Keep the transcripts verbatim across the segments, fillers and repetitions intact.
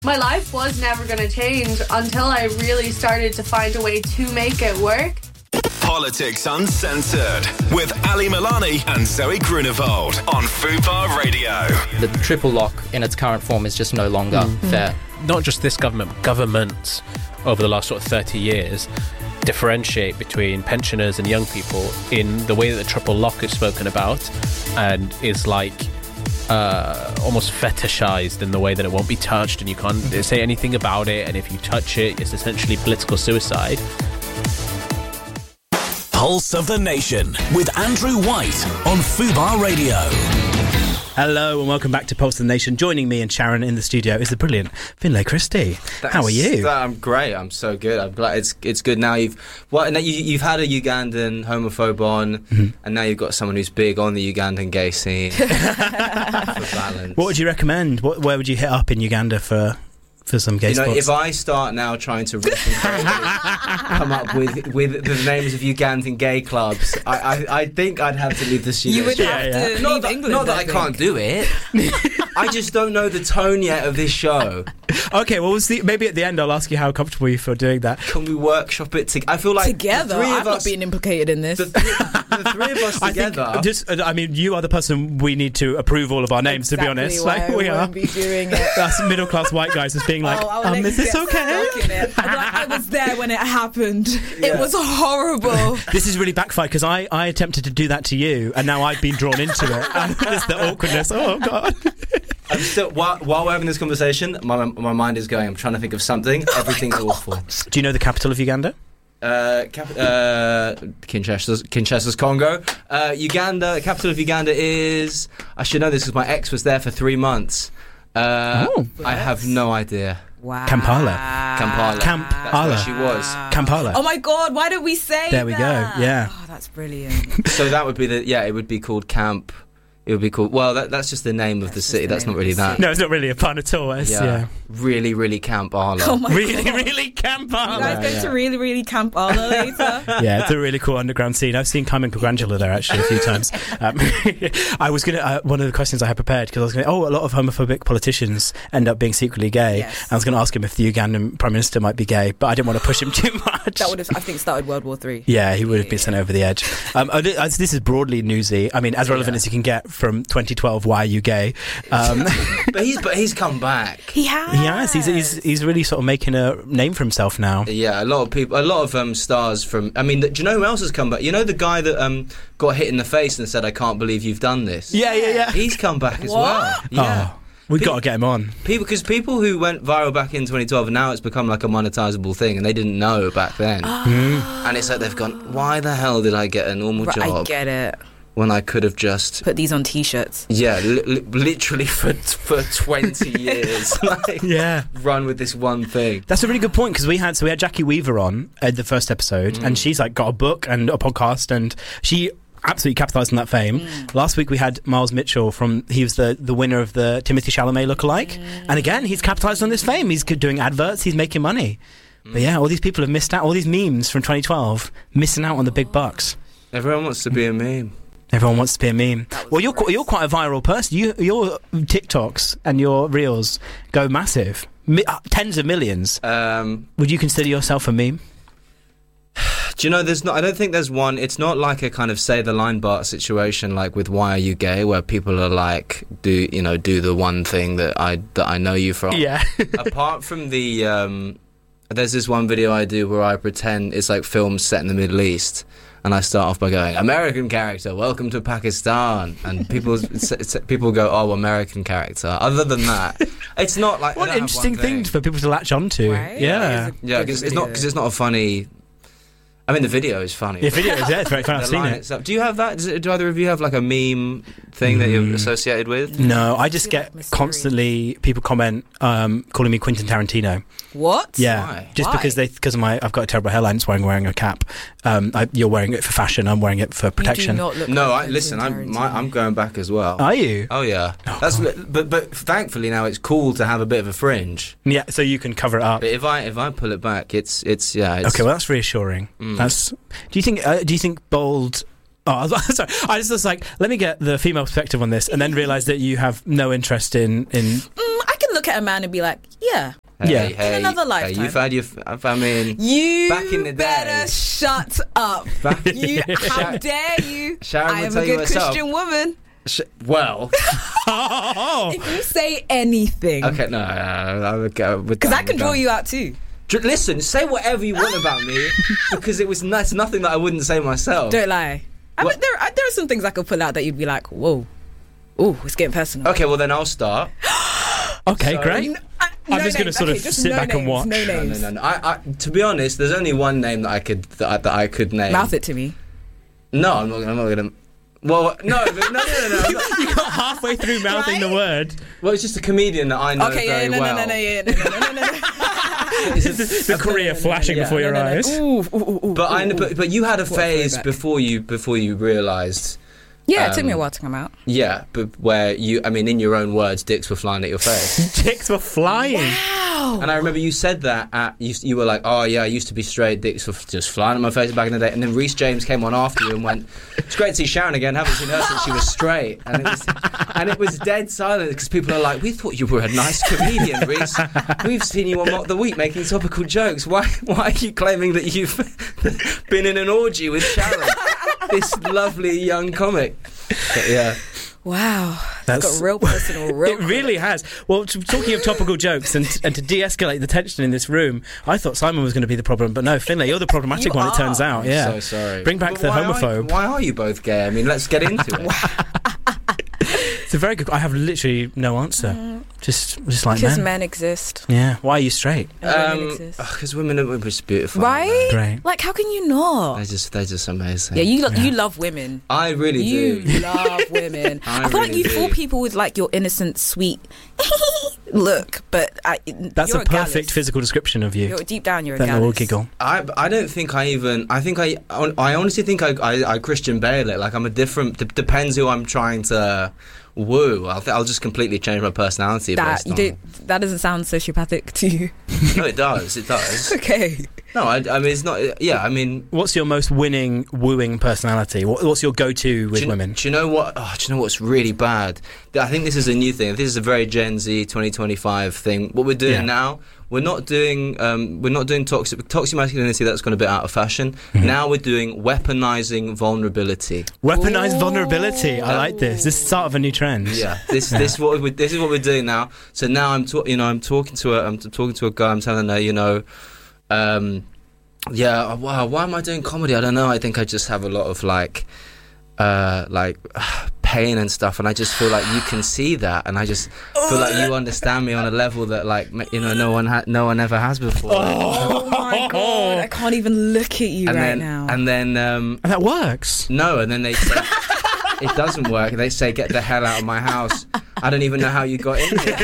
My life was never going to change until I really started to find a way to make it work. Politics Uncensored with Ali Milani and Zoe Grunewald on Fubar Radio. The triple lock in its current form is just no longer mm. fair. Not just this government, governments over the last sort of thirty years differentiate between pensioners and young people in the way that the triple lock is spoken about and is like uh, almost fetishized in the way that it won't be touched and you can't say anything about it, and if you touch it, it's essentially political suicide. Pulse of the Nation with Andrew White on Fubar Radio. Hello and welcome back to Pulse of the Nation. Joining me and Sharon in the studio is the brilliant Finlay Christie. That's, How are you? That, I'm great. I'm so good. I'm glad it's it's good now. You've well, you, you've had a Ugandan homophobe on, mm-hmm. and now you've got someone who's big on the Ugandan gay scene. For balance. What would you recommend? What, where would you hit up in Uganda for? For some gay you know, spots? If I start now trying to come up with with the names of Ugandan gay clubs, I, I, I think I'd have to leave the studio. You would yeah, have yeah. to not leave that, England. Not that I, I can't do it. I just don't know the tone yet of this show. Okay, well, we'll see. Maybe at the end I'll ask you how comfortable you feel doing that. Can we workshop it together? I feel like together. The three I'm of not us, being implicated in this. The, th- the three of us I together. Think just, I mean, you are the person we need to approve all of our names. Exactly to be honest, why like I we are. Be doing it. That's middle class white guys just being like, oh, um, is this okay? It. Like, I was there when it happened. Yeah. It was horrible. This is really backfired because I, I attempted to do that to you, and now I've been drawn into it. And there's the awkwardness. Oh God. I'm still while, while we're having this conversation, my my mind is going. I'm trying to think of something. Oh Everything's awful. Do you know the capital of Uganda? Uh, cap- uh, Kinshasa's, Kinshasa's Congo. Uh, Uganda. The capital of Uganda is. I should know this because my ex was there for three months. Uh, oh, I have no idea. Wow. Kampala. Kampala. Kampala. That's where she was. Kampala. Oh my God! Why did we say there we that? go. Yeah. Oh, that's brilliant. So that would be the yeah. It would be called Camp. It would be called. Well, that, that's just the name of that's the city. The that's not really that. No, it's not really a pun at all. It's, yeah. yeah. Really, really Kampala. Oh my really, God. really Kampala. You guys yeah, going yeah. to really, really Kampala later? Yeah, it's a really cool underground scene. I've seen Carmen Cagrangela there actually a few times. Um, I was gonna uh, one of the questions I had prepared because I was going, oh, a lot of homophobic politicians end up being secretly gay. Yes. I was going to ask him if the Ugandan Prime Minister might be gay, but I didn't want to push him too much. That would have, I think, started World War Three. Yeah, he would have been sent over the edge. Um, this is broadly newsy. I mean, as relevant yeah. as you can get from twenty twelve. Why are you gay? Um, but he's but he's come back. He has. He has. He's, he's he's really sort of making a name for himself now. Yeah, a lot of people, a lot of um, stars from. I mean, do you know who else has come back? You know the guy that um, got hit in the face and said, "I can't believe you've done this." Yeah, yeah, yeah. He's come back as what? well. Yeah. Oh. We've got to get him on. People, because people who went viral back in twenty twelve, and now it's become like a monetizable thing, and they didn't know back then. Oh. And it's like they've gone, why the hell did I get a normal right, job? I get it. When I could have just put these on T-shirts. Yeah, li- li- literally for for twenty years. Like, yeah, run with this one thing. That's a really good point because we had so we had Jackie Weaver on at the first episode, mm. and she's like got a book and a podcast, and she absolutely capitalised on that fame. Mm. Last week we had Miles Mitchell from he was the the winner of the Timothy Chalamet lookalike, mm. and again he's capitalised on this fame. He's doing adverts, he's making money. Mm. But yeah, all these people have missed out. All these memes from twenty twelve missing out on the big bucks. Everyone wants to be a meme. Everyone wants to be a meme. Well, you're qu- you're quite a viral person. You your TikToks and your reels go massive, Mi- uh, tens of millions. Um, Would you consider yourself a meme? Do you know? There's not. I don't think there's one. It's not like a kind of say the line Bart situation, like with Why Are You Gay, where people are like, do you know, do the one thing that I that I know you from. Yeah. Apart from the, um, there's this one video I do where I pretend it's like films set in the Middle East. And I start off by going, American character, welcome to Pakistan. And people people go, oh, American character. Other than that, it's not like... What an interesting thing for people to latch on to. Right? Yeah. Yeah, because it's not, because it's not a funny... I mean, the video is funny. The video is, yeah, it's very funny. I've seen it. Itself. Do you have that? Does it, do either of you have like a meme thing mm. that you're associated with? No, I just get constantly people comment um, calling me Quentin Tarantino. What? Yeah, Why? just Why? because they because of my I've got a terrible hairline. That's why I'm wearing a cap. Um, I, you're wearing it for fashion. I'm wearing it for protection. You do not look no, like I, listen. I'm my, I'm going back as well. Are you? Oh yeah. Oh, That's God. but but thankfully now it's cool to have a bit of a fringe. Yeah, so you can cover it up. But if I if I pull it back, it's it's yeah. It's, Okay, well that's reassuring. Mm. That's. Do you think? Uh, do you think bold? Oh, sorry. I just was like, let me get the female perspective on this, and then realise that you have no interest in in. Mm, I can look look at a man and be like, yeah. Hey, Yeah. hey, In another hey, lifetime. you've had your. f- I mean, You Back in the better day. shut up. Back- You, how Sha- dare you? Sharon I will am tell a you good herself. Christian woman. sh- well, Oh, If you say anything, okay, no, no, no, I would go with because that, I can with draw that. you out too. Dr- Listen, say whatever you want about me, because it was that's nothing that I wouldn't say myself. Don't lie. I What- mean, there, there are some things I could pull out that you'd be like, whoa, oh, it's getting personal. Okay, well then I'll start. okay, So- great. N- uh, I'm no just gonna names. sort of Okay, just sit no back and names, watch. No No, no, names. no, no. I, I, to be honest, there's only one name that I could that I, that I could name. Mouth it to me. No, I'm not. I'm not gonna. Well, no, but no, no, no, no. I'm not- You got halfway through mouthing the Right? word. well, it's just a comedian that I know Okay, yeah, very no, well. no, no, no, yeah, no, no, no, no, no, no. the career flashing yeah. before your No, no, no. eyes. Ooh, ooh, ooh, ooh, But I, ooh, ooh. but, but you had a What a phase throwback. before you before you realised. Yeah, it took me a um, while to come out. Yeah, but where you, I mean, in your own words, dicks were flying at your face. Dicks were flying. Wow. And I remember you said that at, you, you were like, oh yeah, I used to be straight, dicks were just flying at my face back in the day. And then Reece James came on after you and went, it's great to see Sharon again, haven't seen her since she was straight. And it was, and it was dead silent because people are like, we thought you were a nice comedian, Reece. We've seen you on Mock the Week making topical jokes. Why, why are you claiming that you've been in an orgy with Sharon, this lovely young comic? But yeah. Wow. That's- It's got real personal, real It really has. Well, t- talking of topical jokes and and to de-escalate the tension in this room, I thought Simon was going to be the problem, but no, Finlay, you're the problematic You one. It turns are. out, yeah. So sorry. Bring back But the why are- homophobe. why are you both gay? I mean, let's get into it. It's a very good. I have literally no answer. Just, just like Because men. men exist. Yeah. Why are you straight? And women Um, exist. because women are just beautiful. aren't Right? Great. Like, how can you not? They're just, they're just amazing. Yeah, you lo- Yeah. you love women. I really You do. love women. I I, feel like really you fool do. people with like your innocent, sweet look, but I, That's you're a perfect gallus. physical description of you. You're deep down, you're a Then they all gallus. giggle. I, I don't think I even. I think I. I honestly think I. I, I Christian Bale it. Like I'm a different. D- depends who I'm trying to woo. I'll. Th- I'll just completely change my personality. That based you on- don't. That doesn't sound sociopathic to you. No, it does. It does. Okay. No, I, I mean it's not. Yeah, I mean. What's your most winning, wooing personality? What, what's your go-to with do you, women? Do you know what? Oh, do you know what's really bad? I think this is a new thing. This is a very Gen Z twenty twenty-five thing. What we're doing Yeah. now, we're not doing. Um, we're not doing toxic toxic masculinity. That's gone a bit out of fashion. Mm-hmm. Now we're doing weaponizing vulnerability. Weaponized Ooh. vulnerability. I like this. This is the start of a new trend. Yeah, this this what we, this is what we're doing now. So now I'm talk, you know I'm talking to a I'm t- talking to a guy. I'm telling her, you know, um, yeah, wow, why am I doing comedy? I don't know. I think I just have a lot of like, uh, like pain and stuff, and I just feel like you can see that, and I just feel like you understand me on a level that like m- you know no one ha- no one ever has before. Oh my god! I can't even look at you and right then now. and then um, And that works. no, and then they say it doesn't work. They say get the hell out of my house. I don't even know how you got in here.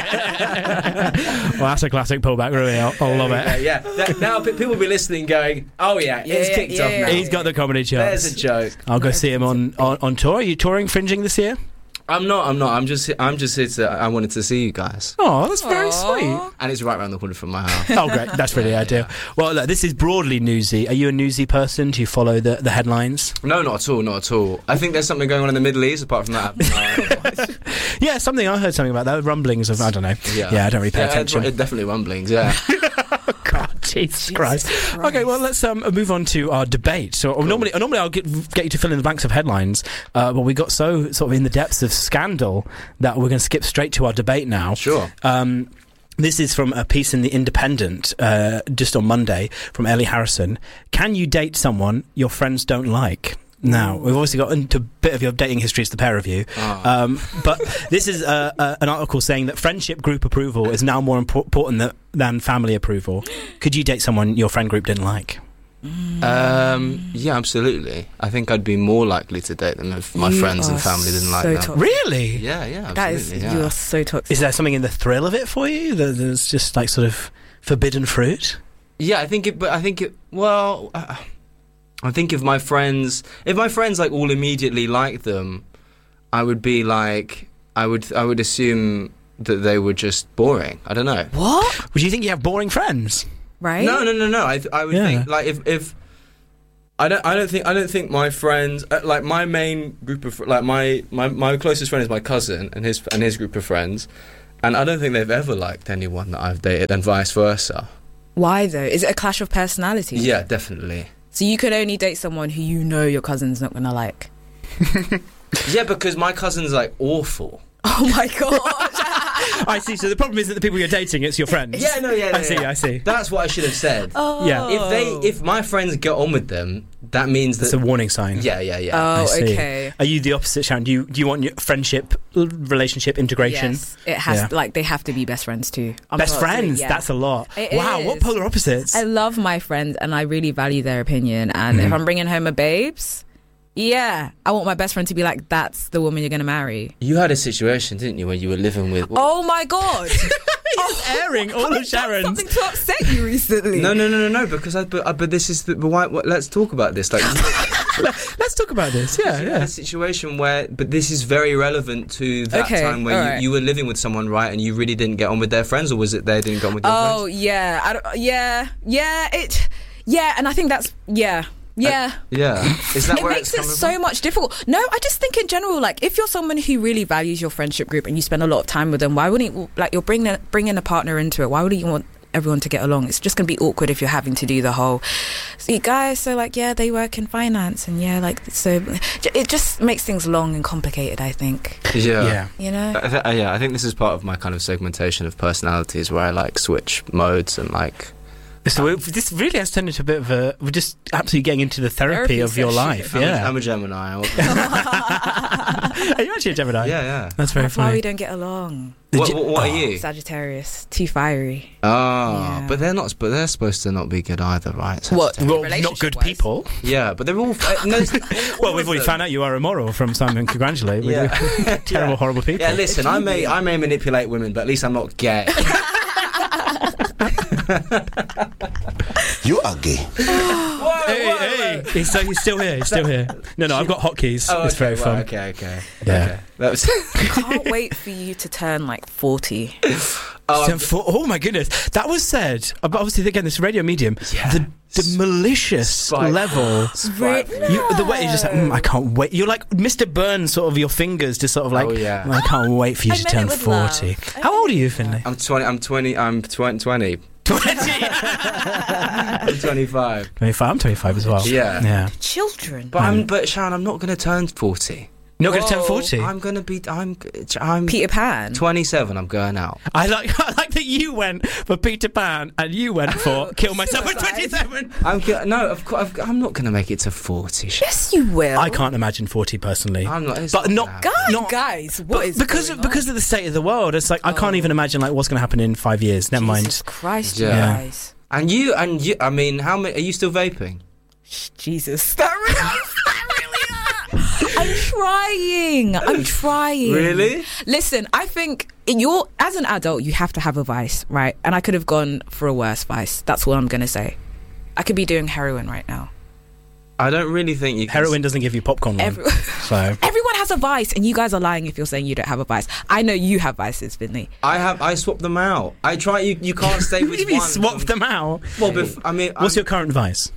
Well, that's a classic pullback, really. I'll, I'll love Yeah, it. yeah. That- now pe- people will be listening, going, "Oh yeah, Yeah, it's yeah, kicked yeah, off yeah. now." He's got the comedy chops. There's a joke. I'll go see him on, on, on tour. Are you touring Fringing this year? I'm not. I'm not. I'm just. I'm just here to. I wanted to see you guys, Oh, that's very Aw. sweet. and it's right around the corner from my house. Oh, great. That's really ideal. Well, look, this is broadly newsy. Are you a newsy person? Do you follow the, the headlines? No, not at all. Not at all. I think there's something going on in the Middle East. Apart from that, no. Yeah, something I heard something about that. Rumblings of, I don't know. yeah, Yeah, I don't really pay Yeah, attention. it's definitely rumblings. Yeah. God, Jesus, Christ. Okay, well, let's um, move on to our debate. So uh, normally, uh, normally I'll get, get you to fill in the blanks of headlines, uh, but we got so sort of in the depths of scandal that we're going to skip straight to our debate now. Sure. Um, this is from a piece in The Independent uh, just on Monday from Ellie Harrison. Can you date someone your friends don't like? Now, we've obviously got into a bit of your dating history, it's the pair of you. Oh. Um, but this is uh, uh, an article saying that friendship group approval is now more impor- important than, than family approval. Could you date someone your friend group didn't like? Um. Yeah, absolutely. I think I'd be more likely to date them if my You friends and are family didn't like so them. toxic. Really? Yeah, yeah, That is, absolutely. you yeah. are so toxic. Is there something in the thrill of it for you that there's just like sort of forbidden fruit? Yeah, I think it. But I think it. Well, uh, I think if my friends, if my friends like all immediately like them, I would be like, I would, I would assume that they were just boring. I don't know. What? Would you think you have boring friends? Right? No, no, no, no. I, th- I would Yeah. think like if, if I don't, I don't think, I don't think my friends, uh, like my main group of, fr- like my, my, my closest friend is my cousin and his and his group of friends, And I don't think they've ever liked anyone that I've dated, and vice versa. Why though? Is it a clash of personalities? Yeah, definitely. So you could only date someone who you know your cousin's not gonna like. Yeah, because my cousin's like awful. Oh my god! I see. So the problem isn't the people you're dating; it's your friends. Yeah, no, yeah, no, I see. yeah. I see. That's what I should have said. Oh. Yeah. If they, if my friends get on with them, that means that It's a warning sign. Yeah, yeah, yeah. Oh, I see. okay. Are you the opposite, Sharon? Do you do you want your friendship, l- relationship, integration? Yes, it has. Yeah. Like they have to be best friends too. I'm Best not- friends. yeah. That's a lot. It wow. What is. polar opposites? I love my friends and I really value their opinion. And Mm. if I'm bringing home a babes, yeah, I want my best friend to be like, "That's the woman you're gonna marry." You had a situation, didn't you, where you were living with? Oh my god! He's airing all Have I of Sharon's. done something to upset you recently? No, no, no, no, no. Because I, but, uh, but this is the. But why? What, let's talk about this. Like, Let's talk about this. Yeah, you had yeah. a situation where, but this is very relevant to that Okay, time where you, alright. you were living with someone, right? And you really didn't get on with their friends, or was it they didn't get on with your Oh friends? yeah, I don't, yeah, yeah. It, yeah, and I think that's yeah, yeah. Yeah. Is that It where makes it's it coming so from? much difficult. No, I just think in general, like if you're someone who really values your friendship group and you spend a lot of time with them, why wouldn't you, like you're bringing a, bringing a partner into it? Why wouldn't you want everyone to get along? It's just gonna be awkward if you're having to do the whole see guys. So like yeah, they work in finance and yeah, like so it just makes things long and complicated. I think Yeah. Yeah. you know. I th- uh, yeah, I think this is part of my kind of segmentation of personalities where I like switch modes and like. So we, this really has turned into a bit of a. We're just absolutely getting into the therapy, Therapy of your session. life. I'm, Yeah. a, I'm a Gemini. Are you actually a Gemini? yeah, yeah. That's very That's why funny. we don't get along. What, what, what are you? Sagittarius, too fiery. Oh, Yeah. but they're not. But they're supposed to not be good either, right? What? Sagittarius. Well, not Relationship-wise. good people. Yeah, but they're all. Uh, no, it's- all Well, of we've already them. found out you are immoral from Simon Congratulate. We Yeah. do. Terrible, Yeah. horrible people. Yeah, listen, I may I may manipulate women, but at least I'm not gay. You are gay. Whoa, Hey, whoa, hey, whoa. he's, so he's still here. He's still here. No, no, I've got hotkeys. Oh, it's okay, very well, fun. Okay, okay. Yeah. Okay. That was. Can't wait for you to turn like forty. Oh, So for- oh my goodness, that was said. uh, But obviously, again, this radio medium, Yeah. the, the malicious Spite. level. Spite. You, the way you're just like, mm, I can't wait. You're like Mister Burns, sort of your fingers, just sort of like, Oh, yeah. I can't wait for you I to meant turn it with love. forty. I How meant old are it you, with Finley? I'm twenty. I'm twenty. I'm twenty. twenty. I'm twenty-five. twenty-five. I'm twenty-five as well. Yeah. Yeah. Children. But I'm. But Sharon, I'm not going to turn forty. You're not going to turn Whoa, forty. I'm going to be. I'm. I'm. Peter Pan. twenty-seven. I'm going out. I like I like that you went for Peter Pan and you went for Kill Myself at Suicide. twenty-seven. I'm. go- No, of course. I've, I'm not going to make it to forty. Sharon. Yes, you will. I can't imagine forty personally. I'm not. It's But not- gonna happen. Guys, Not- guys, what But is because going of, because on? of the state of the world, it's like I can't even imagine like what's going to happen in five years. Never Jesus Christ, Yeah. you guys. And you. And you. I mean, how many? Are you still vaping? Jesus. That really, that really I'm trying. I'm trying. Really? Listen, I think you're as an adult, you have to have a vice, right? And I could have gone for a worse vice. That's what I'm gonna say. I could be doing heroin right now. I don't really think you. mind. Can Heroin doesn't give you popcorn. One, Every- so Everyone has a vice, and you guys are lying if you're saying you don't have a vice. I know you have vices, Finley. I have. I swap them out. I try. You. You can't stay what with do you mean one. swap them out? Well, bef- I mean, What's I'm- your current vice?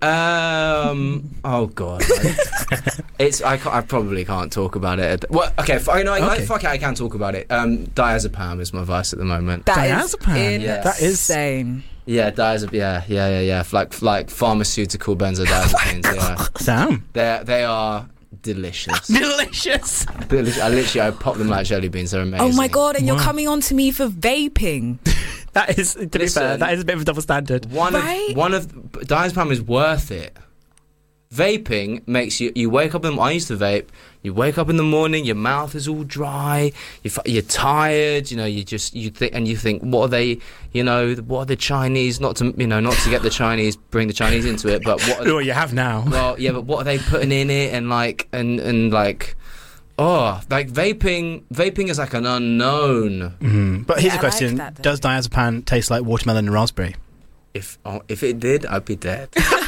Um. Oh God. I- it's. I. Can't, I probably can't talk about it. Well, okay. F- I know. I, Okay. fuck it. I can talk about it. Um. Diazepam is my vice at the moment. That is Diazepam. Yeah. That is- insane. Yeah. Diazepam. Yeah. Yeah. Yeah. Yeah. Like like pharmaceutical benzodiazepines. Yeah. Sam. They they are delicious. Delicious. Delicious. I literally I pop them like jelly beans. They're amazing. Oh my god! And you're Wow. coming on to me for vaping. That is, to be Listen. fair, that is a bit of a double standard. One Right? of one of diazepam is worth it. Vaping makes you. You wake up in. I used to vape. You wake up in the morning. Your mouth is all dry. You f- you're tired. You know. You just you think and you think. What are they? You know. What are the Chinese? Not to you know. Not to get the Chinese. Bring the Chinese into it. But what? Are, Well, you have now. well, yeah. But what are they putting in it? And like and and like. Oh, like vaping. Vaping is like an unknown. Mm. But here's Yeah, a I like question: that, though. does diazepam taste like watermelon and raspberry? If oh, if it did, I'd be dead.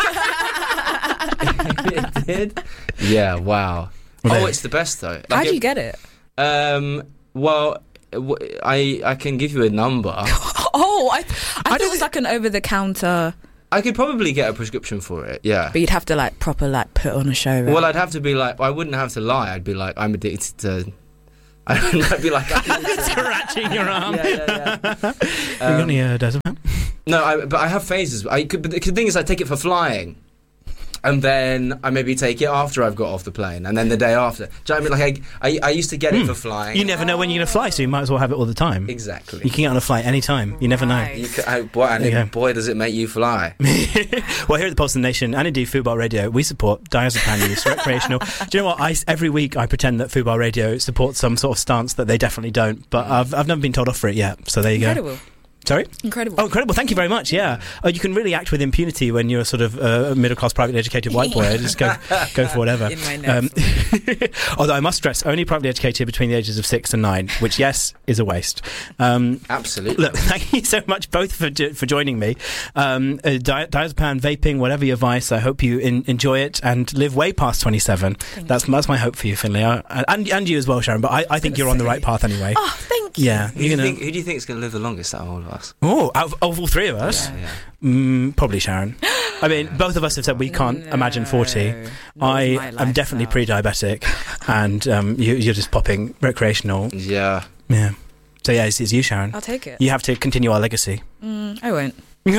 If it did, yeah. Wow. Well, Oh, it's the best though. Like How do it- you get it? Um. Well, w- I I can give you a number. Oh, I, I, thought don't it was like an over the counter, I could probably get a prescription for it. Yeah. but you'd have to like proper like put on a show. Right? Well, I'd have to be like. I wouldn't have to lie. I'd be like, I'm addicted to I'd be like, scratching your arm. Yeah, yeah, yeah. Um, you got any uh, diazepam? No, I, but I have phases. I could, but the thing is, I take it for flying. And then I maybe take it after I've got off the plane, and then the day after. Do you know what I mean? Like I, I, I used to get it Mm. for flying. You never know when you're going to fly, so you might as well have it all the time. Exactly. You can get on a flight anytime. You never know. Right. You can, I, boy, and There you it- go. boy, does it make you fly. Well, here at the Pulse of the Nation and indeed Fubar Radio, we support diazepam use, recreational. Do you know what? I, every week I pretend that Fubar Radio supports some sort of stance that they definitely don't, but I've, I've never been told off for it yet, so there you Incredible. go. Sorry? Incredible. Oh, incredible. Thank you very much. Yeah. Oh, you can really act with impunity when you're sort of uh, a middle-class, privately educated white boy. Just go go for whatever. In my notes. Although I must stress, only privately educated between the ages of six and nine, which, yes, is a waste. Um, Absolutely. Look, thank you so much both for jo- for joining me. Um, uh, di- diazepam, vaping, whatever your vice, I hope you in- enjoy it and live way past twenty-seven. Thank That's that's my hope for you, Finlay, I, and and you as well, Sharon. But I, I think you're on the right path anyway. Oh, thank you. Yeah, Who do, you're you gonna. think, who do you think is going to live the longest out of all of us? Oh, out of, of all three of us, Yeah, yeah. Mm, probably Sharon. I mean, both of us have said we can't No, imagine forty. not I with my am definitely lifestyle. pre-diabetic, and um, you, you're just popping recreational. Yeah. Yeah. So yeah, it's, it's you, Sharon. I'll take it. You have to continue our legacy. Mm, I won't.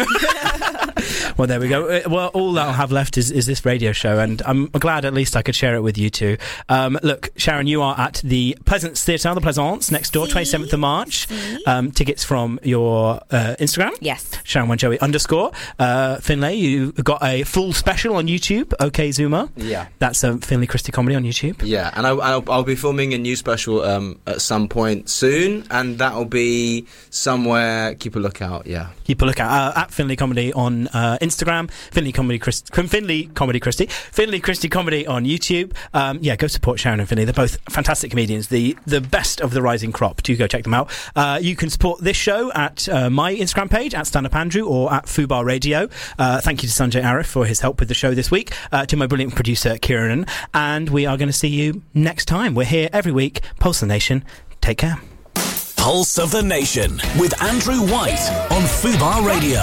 Well, there we go. Uh, Well, all I'll have left is, is this radio show, and I'm glad at least I could share it with you two. Um, look, Sharon, you are at the Pleasance Theatre, the Pleasance, next door, twenty-seventh of March. Um, tickets from your uh, Instagram. Yes. Sharon One Joey underscore. Uh, Finlay, you got a full special on YouTube, OK Zoomer. Yeah. That's a Finlay Christie comedy on YouTube. Yeah, and I, I'll, I'll be filming a new special um, at some point soon, and that'll be somewhere. Keep a lookout. Yeah. Keep a look at uh, at Finlay Comedy on uh, Instagram, Finlay Comedy Christ- Finlay Comedy Christie, Finlay Christie Comedy on YouTube. Um, yeah, go support Sharon and Finlay. They're both fantastic comedians, the the best of the rising crop. Do go check them out. Uh, you can support this show at uh, my Instagram page at Stand Up Andrew or at Fubar Radio. Uh, thank you to Sanjay Arif for his help with the show this week. Uh, to my brilliant producer Kieran, and we are going to see you next time. We're here every week. Pulse of the Nation. Take care. Pulse of the Nation with Andrew White on Fubar Radio.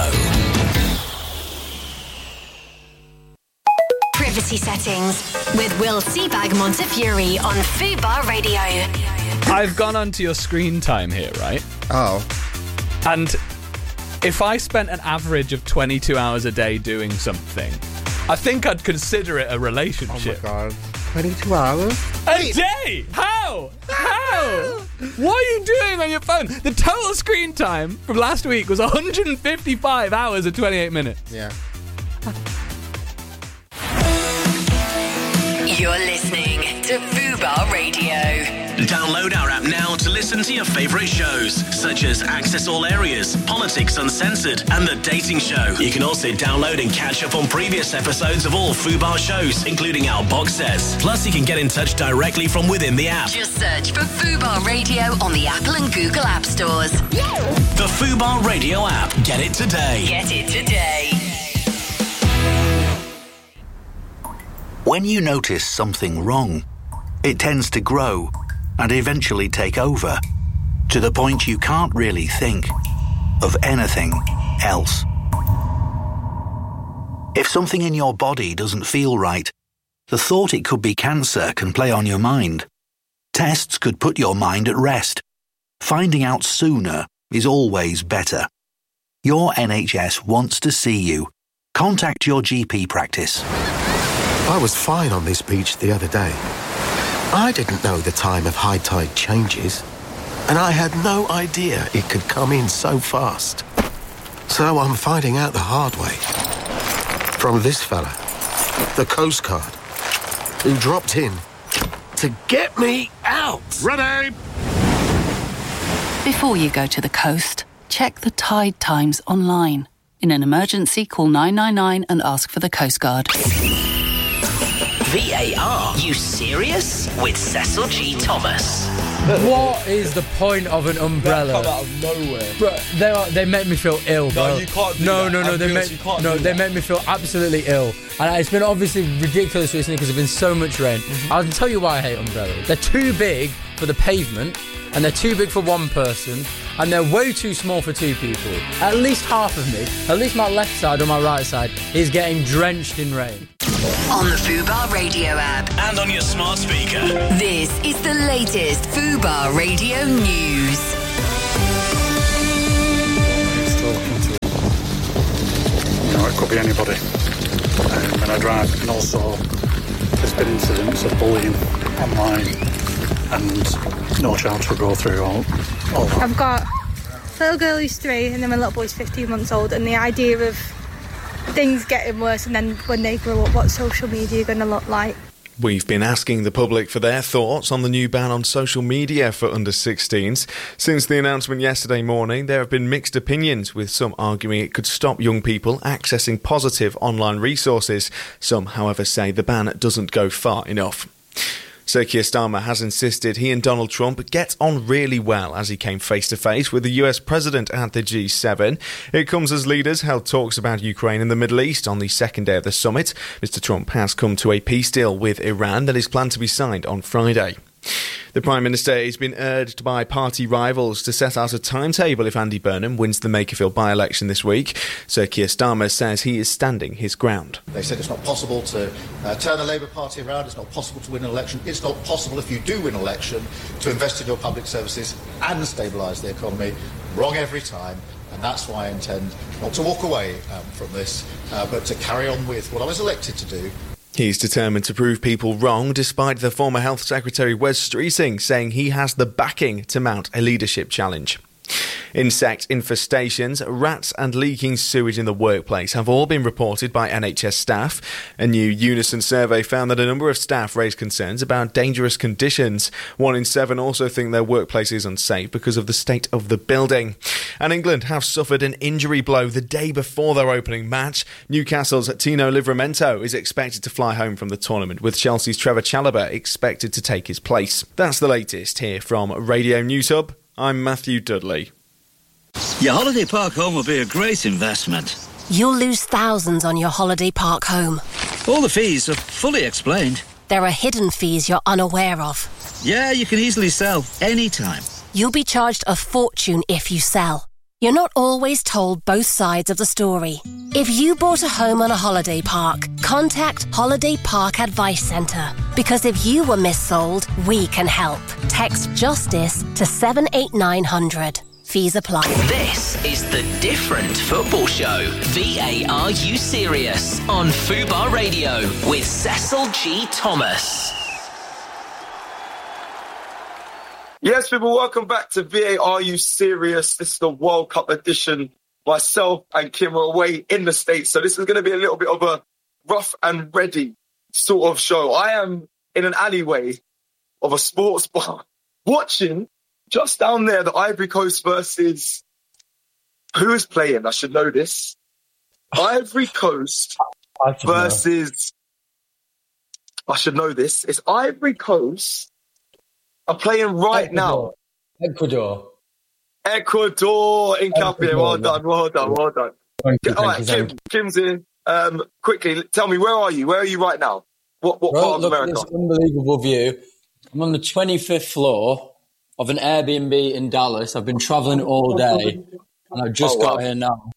Privacy settings with Will Seabag Montefiore on Fubar Radio. I've gone onto your screen time here, right? Oh. And if I spent an average of twenty-two hours a day doing something, I think I'd consider it a Oh my relationship. god. twenty-two hours? A day? How? How? What are you doing on your phone? The total screen time from last week was one hundred fifty-five hours and twenty-eight minutes. Yeah. You're listening to Fubar Radio. Download our app now to listen to your favourite shows, such as Access All Areas, Politics Uncensored, and The Dating Show. You can also download and catch up on previous episodes of all Fubar shows, including our box sets. Plus, you can get in touch directly from within the app. Just search for Fubar Radio on the Apple and Google App Stores. The Fubar Radio app. Get it today. Get it today. When you notice something wrong, it tends to grow and eventually take over, to the point you can't really think of anything else. If something in your body doesn't feel right, the thought it could be cancer can play on your mind. Tests could put your mind at rest. Finding out sooner is always better. Your N H S wants to see you. Contact your G P practice. I was fine on this beach the other day. I didn't know the time of high tide changes, and I had no idea it could come in so fast. So I'm finding out the hard way. From this fella, the Coast Guard, who dropped in to get me out. Ready? Before you go to the coast, check the tide times online. In an emergency, call nine nine nine and ask for the Coast Guard. V A R? You serious? With Cecil G. Thomas. What is the point of an umbrella? Come out of nowhere. Bro, they are, they make me feel ill, bro. No, you can't do no, that. No, no, they Ambulance, make you can't no, do they that. make me feel absolutely ill. And it's been obviously ridiculous recently because there's been so much rain. Mm-hmm. I can tell you why I hate umbrellas. They're too big for the pavement, and they're too big for one person, and they're way too small for two people. At least half of me, at least my left side or my right side, is getting drenched in rain. On the Fubar Radio app. And on your smart speaker. This is the latest Fubar Radio news. You know, it could be anybody. Um, when I drive, and also there's been incidents of bullying online, and no child should go through all, all that. I've got a little girl who's three, and then my little boy's fifteen months old, and the idea of things getting worse, and then when they grow up, what social media are going to look like. We've been asking the public for their thoughts on the new ban on social media for under sixteens. Since the announcement yesterday morning, there have been mixed opinions, with some arguing it could stop young people accessing positive online resources. Some, however, say the ban doesn't go far enough. Sir Keir Starmer has insisted he and Donald Trump get on really well as he came face-to-face with the U S President at the G seven. It comes as leaders held talks about Ukraine and the Middle East on the second day of the summit. Mister Trump has come to a peace deal with Iran that is planned to be signed on Friday. The Prime Minister has been urged by party rivals to set out a timetable if Andy Burnham wins the Makerfield by-election this week. Sir Keir Starmer says he is standing his ground. They said it's not possible to uh, turn the Labour Party around, it's not possible to win an election, it's not possible if you do win an election to invest in your public services and stabilise the economy. Wrong every time, and that's why I intend not to walk away um, from this, uh, but to carry on with what I was elected to do. He's determined to prove people wrong, despite the former Health Secretary Wes Streeting saying he has the backing to mount a leadership challenge. Insect infestations, rats and leaking sewage in the workplace have all been reported by N H S staff. A new Unison survey found that a number of staff raised concerns about dangerous conditions. One in seven also think their workplace is unsafe because of the state of the building. And England have suffered an injury blow the day before their opening match. Newcastle's Tino Livramento is expected to fly home from the tournament, with Chelsea's Trevor Chalobah expected to take his place. That's the latest here from Radio News Hub. I'm Matthew Dudley. Your holiday park home will be a great investment. You'll lose thousands on your holiday park home. All the fees are fully explained. There are hidden fees you're unaware of. Yeah, you can easily sell anytime. You'll be charged a fortune if you sell. You're not always told both sides of the story. If you bought a home on a holiday park, contact Holiday Park Advice Centre. Because if you were missold, we can help. Text JUSTICE to seven eight nine hundred. Fees apply. This is the Different Football Show. V A Are You Serious? On Fubar Radio with Cecil G. Thomas. Yes, people, welcome back to V A Are You Serious? This is the World Cup edition. Myself and Kim are away in the States, so this is going to be a little bit of a rough and ready sort of show. I am in an alleyway of a sports bar watching just down there the Ivory Coast versus... Who is playing? I should know this. Ivory Coast I versus... Know. I should know this. It's Ivory Coast are playing right Ecuador. now. Ecuador. Ecuador in Capri. Well done, well done, well done. Thank you, All thank right, you, Kim, Kim's in. Um, quickly, tell me, where are you? Where are you right now? What, what Well, part of look America? at this unbelievable view. I'm on the twenty-fifth floor of an Airbnb in Dallas. I've been travelling all day, and I've just Oh, got wow. here now.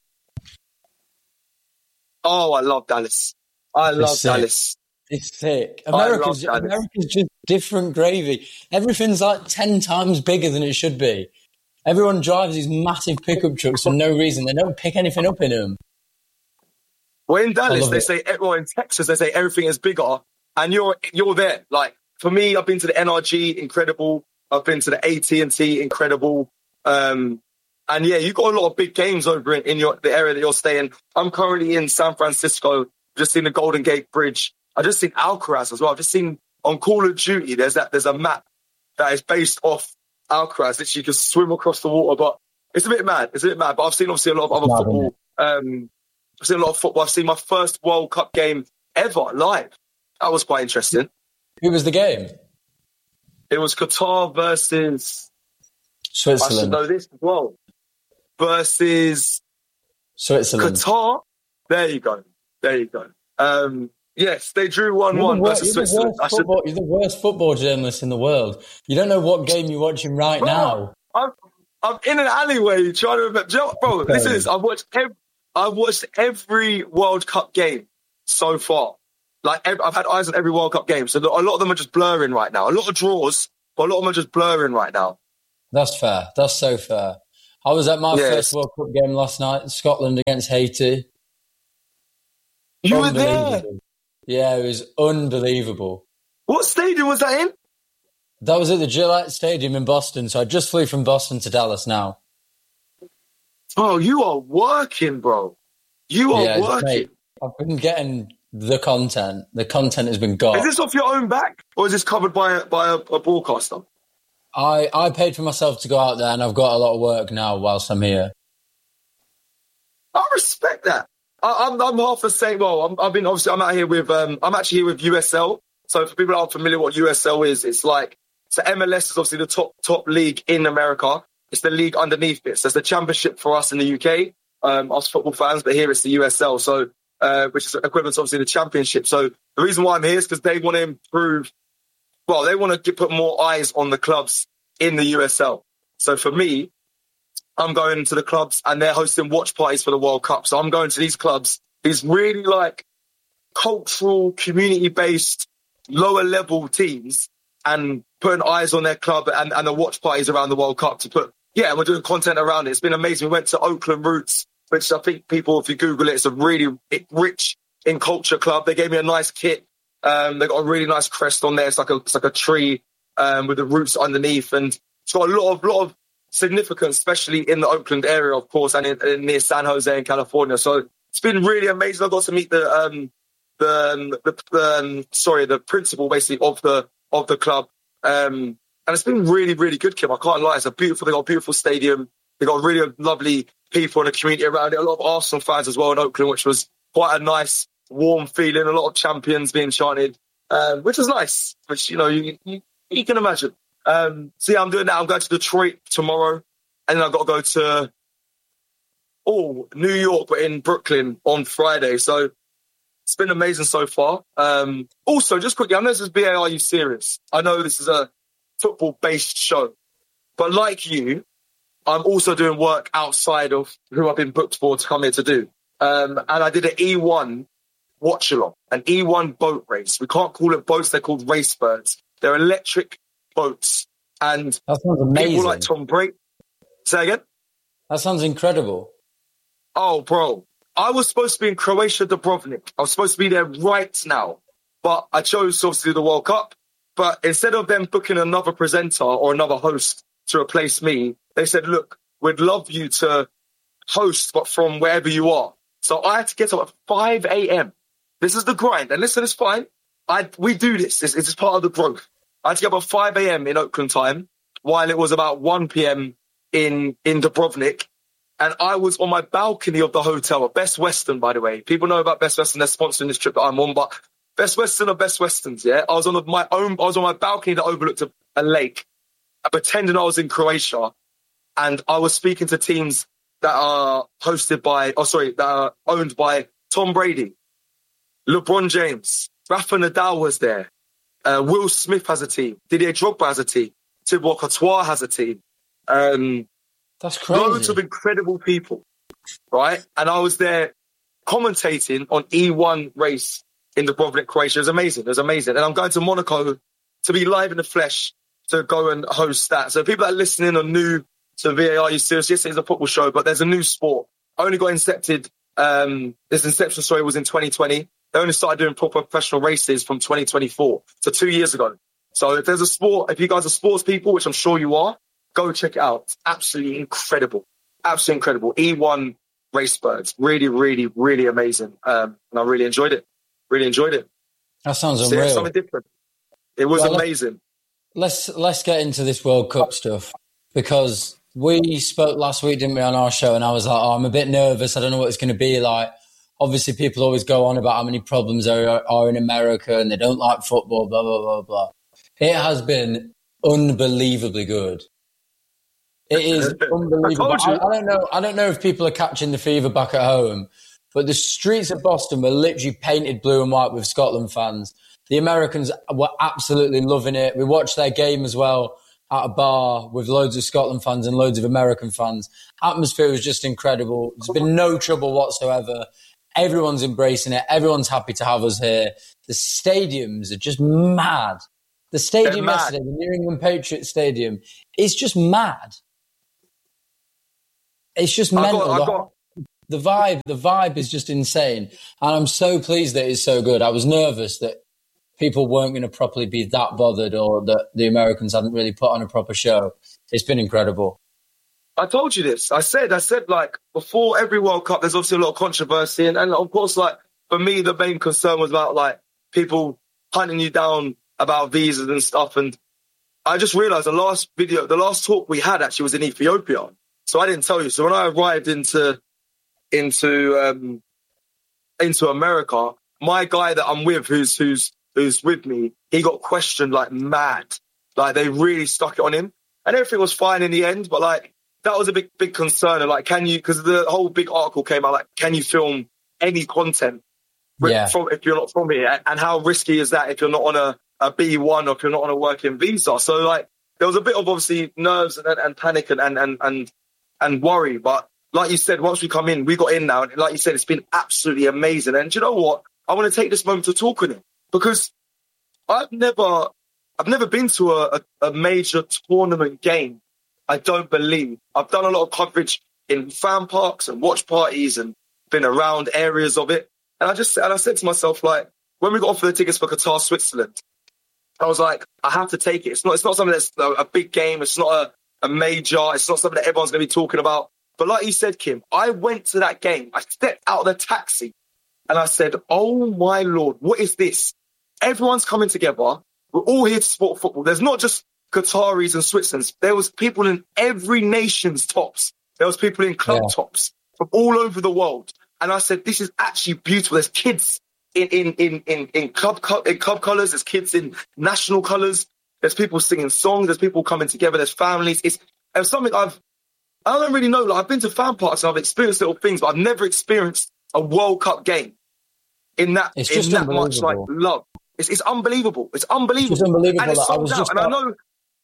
Oh, I love Dallas. I love sick. Dallas. It's sick. I love America's, Dallas. America's just different gravy. Everything's like ten times bigger than it should be. Everyone drives these massive pickup trucks for no reason. They don't pick anything up in them. Well, in I Dallas, love they it. say, well, in Texas, they say everything is bigger, and you're you're there. Like, for me, I've been to the N R G, incredible. I've been to the A T and T, incredible. Um, and yeah, you've got a lot of big games over in, in your the area that you're staying. I'm currently in San Francisco, just seen the Golden Gate Bridge. I've just seen Alcaraz as well. I've just seen on Call of Duty, there's that there's a map that is based off Alcaraz that you can swim across the water, but it's a bit mad. It's a bit mad. But I've seen obviously a lot of other Mad, football. Um, I've seen a lot of football. I've seen my first World Cup game ever live. That was quite interesting. Who was the game? It was Qatar versus I should Switzerland. know this as well. Versus Switzerland. Qatar. There you go. There you go. Um, yes, they drew one You're one the wor- versus you're the Switzerland. worst I should, football- You're the worst football journalist in the world. You don't know what game you're watching right Bro, now. I'm, I'm in an alleyway trying to remember. Do you know what, bro, Okay. listen to this. I've watched, ev- I've watched every World Cup game so far. Like every, I've had eyes on every World Cup game, so a lot of them are just blurring right now. A lot of draws, but a lot of them are just blurring right now. That's fair. That's so fair. I was at my Yes. first World Cup game last night, Scotland against Haiti. You were there? Unbelievable. Yeah, it was unbelievable. What stadium was that in? That was at the Gillette Stadium in Boston, so I just flew from Boston to Dallas now. Oh, you are working, bro. You are Yeah, working. mate, I've been getting the content. The content has been got. Is this off your own back, or is this covered by a, by a, a broadcaster? I, I paid for myself to go out there, and I've got a lot of work now whilst I'm here. I respect that. I, I'm I'm half the same. Well, I'm, I've been obviously I'm out here with um I'm actually here with U S L. So for people that aren't familiar with what U S L is, it's like so M L S is obviously the top top league in America. It's the league underneath it. So it's the championship for us in the U K, um, us football fans. But here it's the U S L. So uh, which is equivalent to obviously the championship. So the reason why I'm here is because they want to improve. Well, they want to put more eyes on the clubs in the U S L. So for me, I'm going to the clubs and they're hosting watch parties for the World Cup. So I'm going to these clubs, these really like cultural, community-based, lower-level teams and putting eyes on their club and, and the watch parties around the World Cup to put, yeah, we're doing content around it. It's been amazing. We went to Oakland Roots, which I think people, if you Google it, it's a really rich in culture club. They gave me a nice kit. Um, they got a really nice crest on there. It's like a, it's like a tree um, with the roots underneath. And it's got a lot of, lot of significance, especially in the Oakland area, of course, and in, in near San Jose in California. So it's been really amazing. I got to meet the, um, the, the, the um, sorry, the principal basically of the, of the club. Um, and it's been really, really good, Kim. I can't lie. It's a beautiful, they got a beautiful stadium. They got really lovely people in the community around it. A lot of Arsenal fans as well in Oakland, which was quite a nice, warm feeling. A lot of champions being chanted, um, which was nice, which, you know, you, you, you can imagine. Um, so yeah, I'm doing that. I'm going to Detroit tomorrow, and then I've got to go to oh New York, but in Brooklyn on Friday. So it's been amazing so far. Um, also, just quickly, I know this is B A R U serious. I know this is a football-based show, but like you, I'm also doing work outside of who I've been booked for to come here to do. Um, and I did an E one watch-along, an E one boat race. We can't call it boats; they're called race birds. They're electric boats, and that sounds amazing. People like Tom Brady. Say again? That sounds incredible. Oh, bro. I was supposed to be in Croatia, Dubrovnik. I was supposed to be there right now, but I chose obviously the World Cup. But instead of them booking another presenter or another host to replace me, they said, look, we'd love you to host, but from wherever you are. So I had to get up at five a.m. This is the grind. And listen, it's fine. I We do this. It's, it's part of the growth. I had to get up at five a.m. in Oakland time, while it was about one p.m. in, in Dubrovnik. And I was on my balcony of the hotel at Best Western, by the way. People know about Best Western. They're sponsoring this trip that I'm on. But Best Western are Best Westerns, yeah? I was on my own, I was on my balcony that overlooked a, a lake, pretending I was in Croatia. And I was speaking to teams that are hosted by, oh, sorry, that are owned by Tom Brady, LeBron James, Rafa Nadal was there. Uh, Will Smith has a team. Didier Drogba has a team. Thibaut Courtois has a team. Um, That's crazy. Loads of incredible people, right? And I was there commentating on E one race in Dubrovnik, Croatia. It was amazing. It was amazing. And I'm going to Monaco to be live in the flesh to go and host that. So people that are listening are new to V A R U Serious. Yes, it's a football show, but there's a new sport. I only got incepted. Um, this inception story was in twenty twenty. They only started doing proper professional races from twenty twenty-four, so two years ago. So if there's a sport, if you guys are sports people, which I'm sure you are, go check it out. It's absolutely incredible. Absolutely incredible. E one race birds. Really, really, really amazing. Um, and I really enjoyed it. Really enjoyed it. That sounds So, unreal. yeah, something different. It was Well, amazing. Let's let's get into this World Cup stuff, because we spoke last week, didn't we, on our show, and I was like, oh, I'm a bit nervous. I don't know what it's going to be like. Obviously, people always go on about how many problems there are, are in America and they don't like football, blah, blah, blah, blah. It has been unbelievably good. It is unbelievable. I, I, I don't know. I don't know if people are catching the fever back at home, but the streets of Boston were literally painted blue and white with Scotland fans. The Americans were absolutely loving it. We watched their game as well at a bar with loads of Scotland fans and loads of American fans. Atmosphere was just incredible. There's been no trouble whatsoever. Everyone's embracing it. Everyone's happy to have us here. The stadiums are just mad. The stadium yesterday, the New England Patriots Stadium, is just mad. It's just mental. I got, I got... The vibe, the vibe is just insane. And I'm so pleased that it's so good. I was nervous that people weren't going to properly be that bothered, or that the Americans hadn't really put on a proper show. It's been incredible. I told you this. I said, I said, like, before every World Cup, there's obviously a lot of controversy. And, and of course, like, for me, the main concern was about, like, people hunting you down about visas and stuff. And I just realized the last video, the last talk we had actually was in Ethiopia. So I didn't tell you. So when I arrived into, into, um, into America, my guy that I'm with, who's, who's, who's with me, he got questioned like mad. Like, they really stuck it on him, and everything was fine in the end. But like, that was a big, big concern. And like, can you, because the whole big article came out, like, can you film any content yeah. from, if you're not from here? And how risky is that if you're not on a, a B one, or if you're not on a working visa? So like, there was a bit of obviously nerves and, and panic and, and, and, and, and worry. But like you said, once we come in, we got in now. And like you said, it's been absolutely amazing. And do you know what? I want to take this moment to talk with him, because I've never, I've never been to a, a, a major tournament game. I don't believe. I've done a lot of coverage in fan parks and watch parties and been around areas of it. And I just, and I said to myself, like, when we got offered the tickets for Qatar, Switzerland, I was like, I have to take it. It's not, it's not something that's a, a big game. It's not a, a major. It's not something that everyone's going to be talking about. But like you said, Kim, I went to that game. I stepped out of the taxi and I said, oh my Lord, what is this? Everyone's coming together. We're all here to support football. There's not just Qataris and Switzerland's. There was people in every nation's tops. There was people in club yeah. tops from all over the world. And I said, this is actually beautiful. There's kids in in in in, in club in club colours. There's kids in national colours. There's people singing songs. There's people coming together. There's families. It's, it's something I've I don't really know. Like, I've been to fan parks and I've experienced little things, but I've never experienced a World Cup game in that it's in just that much like love. It's, it's unbelievable. It's unbelievable. It's unbelievable. And it's I sold was out. just And I about- know.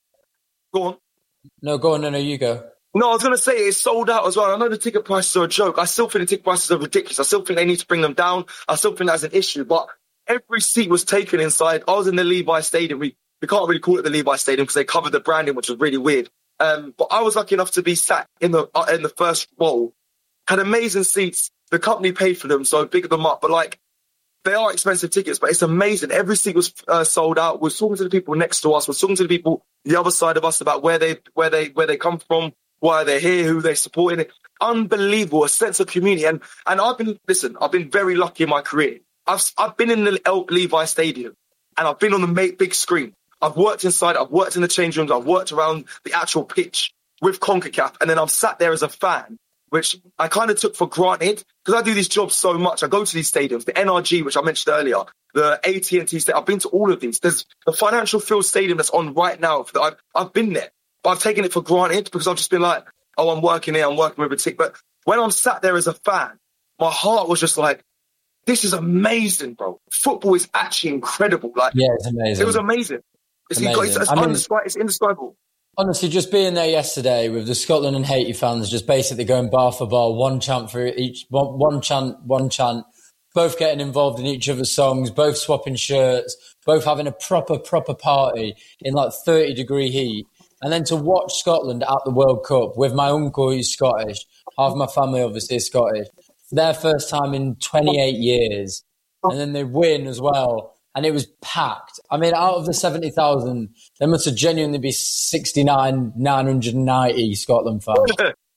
Go on. No, go on. No, no, you go. No, I was going to say it's sold out as well. I know the ticket prices are a joke. I still think the ticket prices are ridiculous. I still think they need to bring them down. I still think that's an issue. But every seat was taken inside. I was in the Levi Stadium. We we can't really call it the Levi Stadium because they covered the branding, which was really weird. Um, but I was lucky enough to be sat in the uh, in the first row. Had amazing seats. The company paid for them, so I picked them up. But like, they are expensive tickets, but it's amazing. Every seat was uh, sold out. We're talking to the people next to us. We're talking to the people the other side of us about where they where they where they come from, why they're here, who they're supporting. Unbelievable, a sense of community. And and I've been listen. I've been very lucky in my career. I've I've been in the El- Levi Stadium, and I've been on the big screen. I've worked inside. I've worked in the change rooms. I've worked around the actual pitch with CONCACAF, and then I've sat there as a fan, which I kind of took for granted because I do these jobs so much. I go to these stadiums, the N R G, which I mentioned earlier, the A T and T Stadium. I've been to all of these. There's the Financial Field Stadium that's on right now. For the, I've, I've been there, but I've taken it for granted because I've just been like, oh, I'm working here, I'm working with a tick. But when I'm sat there as a fan, my heart was just like, this is amazing, bro. Football is actually incredible. Like, yeah, it's amazing. It was amazing. It's, amazing. it's, it's, I mean, indescri- it's indescribable. Honestly, just being there yesterday with the Scotland and Haiti fans, just basically going bar for bar, one chant for each, one, one chant, one chant, both getting involved in each other's songs, both swapping shirts, both having a proper, proper party in like thirty degree heat. And then to watch Scotland at the World Cup with my uncle who's Scottish, half my family obviously is Scottish, for their first time in twenty-eight years. And then they win as well. And it was packed. I mean, out of the seventy thousand, there must have genuinely be sixty-nine, nine hundred ninety Scotland fans.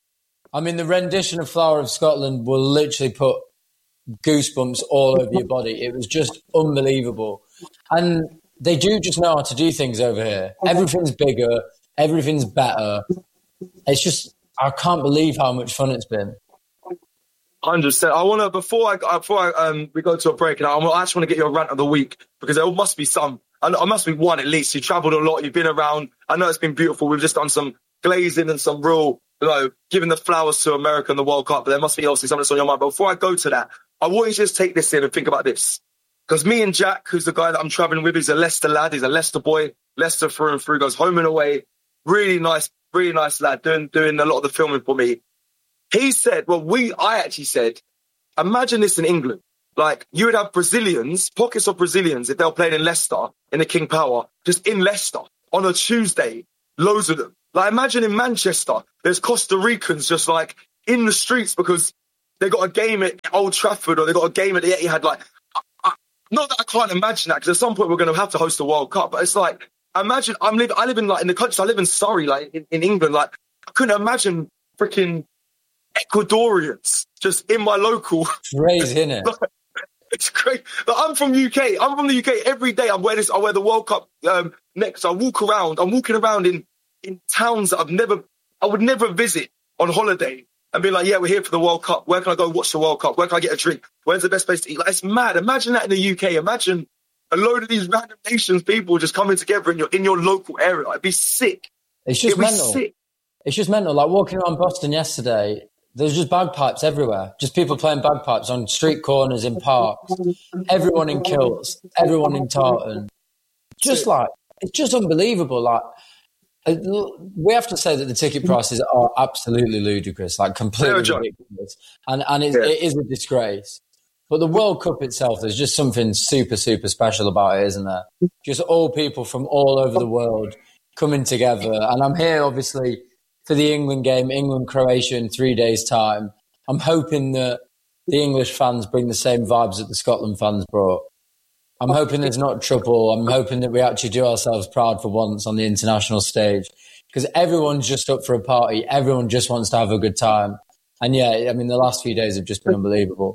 I mean, the rendition of Flower of Scotland will literally put goosebumps all over your body. It was just unbelievable. And they do just know how to do things over here. Everything's bigger. Everything's better. It's just, I can't believe how much fun it's been. one hundred percent. I want to, before I before I, um, we go to a break, and I, I actually want to get your rant of the week, because there must be some, I know, must be one at least. You travelled a lot, you've been around. I know it's been beautiful. We've just done some glazing and some real, you know, giving the flowers to America in the World Cup, but there must be obviously something that's on your mind. But before I go to that, I want you to just take this in and think about this. Because me and Jack, who's the guy that I'm travelling with, he's a Leicester lad, he's a Leicester boy, Leicester through and through, goes home and away. Really nice, really nice lad, doing doing a lot of the filming for me. He said, well, we, I actually said, imagine this in England. Like, you would have Brazilians, pockets of Brazilians, if they were playing in Leicester, in the King Power, just in Leicester, on a Tuesday, loads of them. Like, imagine in Manchester, there's Costa Ricans just, like, in the streets because they got a game at Old Trafford or they got a game at the Etihad. Like, I, I, not that I can't imagine that, because at some point we're going to have to host the World Cup, but it's like, imagine, I'm live, I live in, like, in the country, I live in Surrey, like, in, in England, like, I couldn't imagine freaking Ecuadorians just in my local. Crazy, isn't it? Like, it's great. Like, I'm from U K. I'm from the U K. Every day I wear this. I wear the World Cup um, next. I walk around. I'm walking around in, in towns that I've never, I would never visit on holiday and be like, yeah, we're here for the World Cup. Where can I go watch the World Cup? Where can I get a drink? Where's the best place to eat? Like, it's mad. Imagine that in the U K. Imagine a load of these random nations, people just coming together in your in your local area. It'd be sick. It's just It'd be mental. sick. It's just mental. Like, walking around Boston yesterday, there's just bagpipes everywhere. Just people playing bagpipes on street corners, in parks. Everyone in kilts. Everyone in tartan. Just like, it's just unbelievable. Like, we have to say that the ticket prices are absolutely ludicrous, like completely ridiculous. And, and it, it is a disgrace. But the World Cup itself, there's just something super, super special about it, isn't there? Just all people from all over the world coming together. And I'm here, obviously, for the England game, England-Croatia in three days' time. I'm hoping that the English fans bring the same vibes that the Scotland fans brought. I'm hoping there's not trouble. I'm hoping that we actually do ourselves proud for once on the international stage, because everyone's just up for a party. Everyone just wants to have a good time. And yeah, I mean, the last few days have just been unbelievable.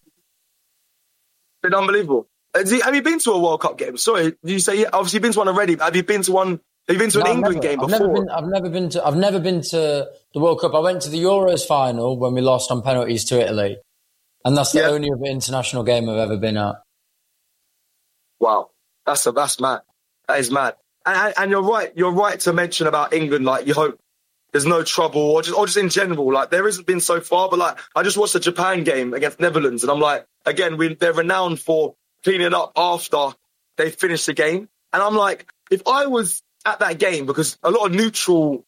Been unbelievable. Have you been to a World Cup game? Sorry, did you say, yeah, obviously you've been to one already, but have you been to one... Have you been to No, an I've England never, game I've before? Never been, I've never been to. I've never been to the World Cup. I went to the Euros final when we lost on penalties to Italy, and that's the Yeah. only other international game I've ever been at. Wow, that's a, that's mad. That is mad. And, and, and you're right. You're right to mention about England. Like, you hope there's no trouble, or just or just in general. Like, there hasn't been so far. But like, I just watched the Japan game against Netherlands, and I'm like, again, we, they're renowned for cleaning up after they finish the game. And I'm like, if I was at that game, because a lot of neutral,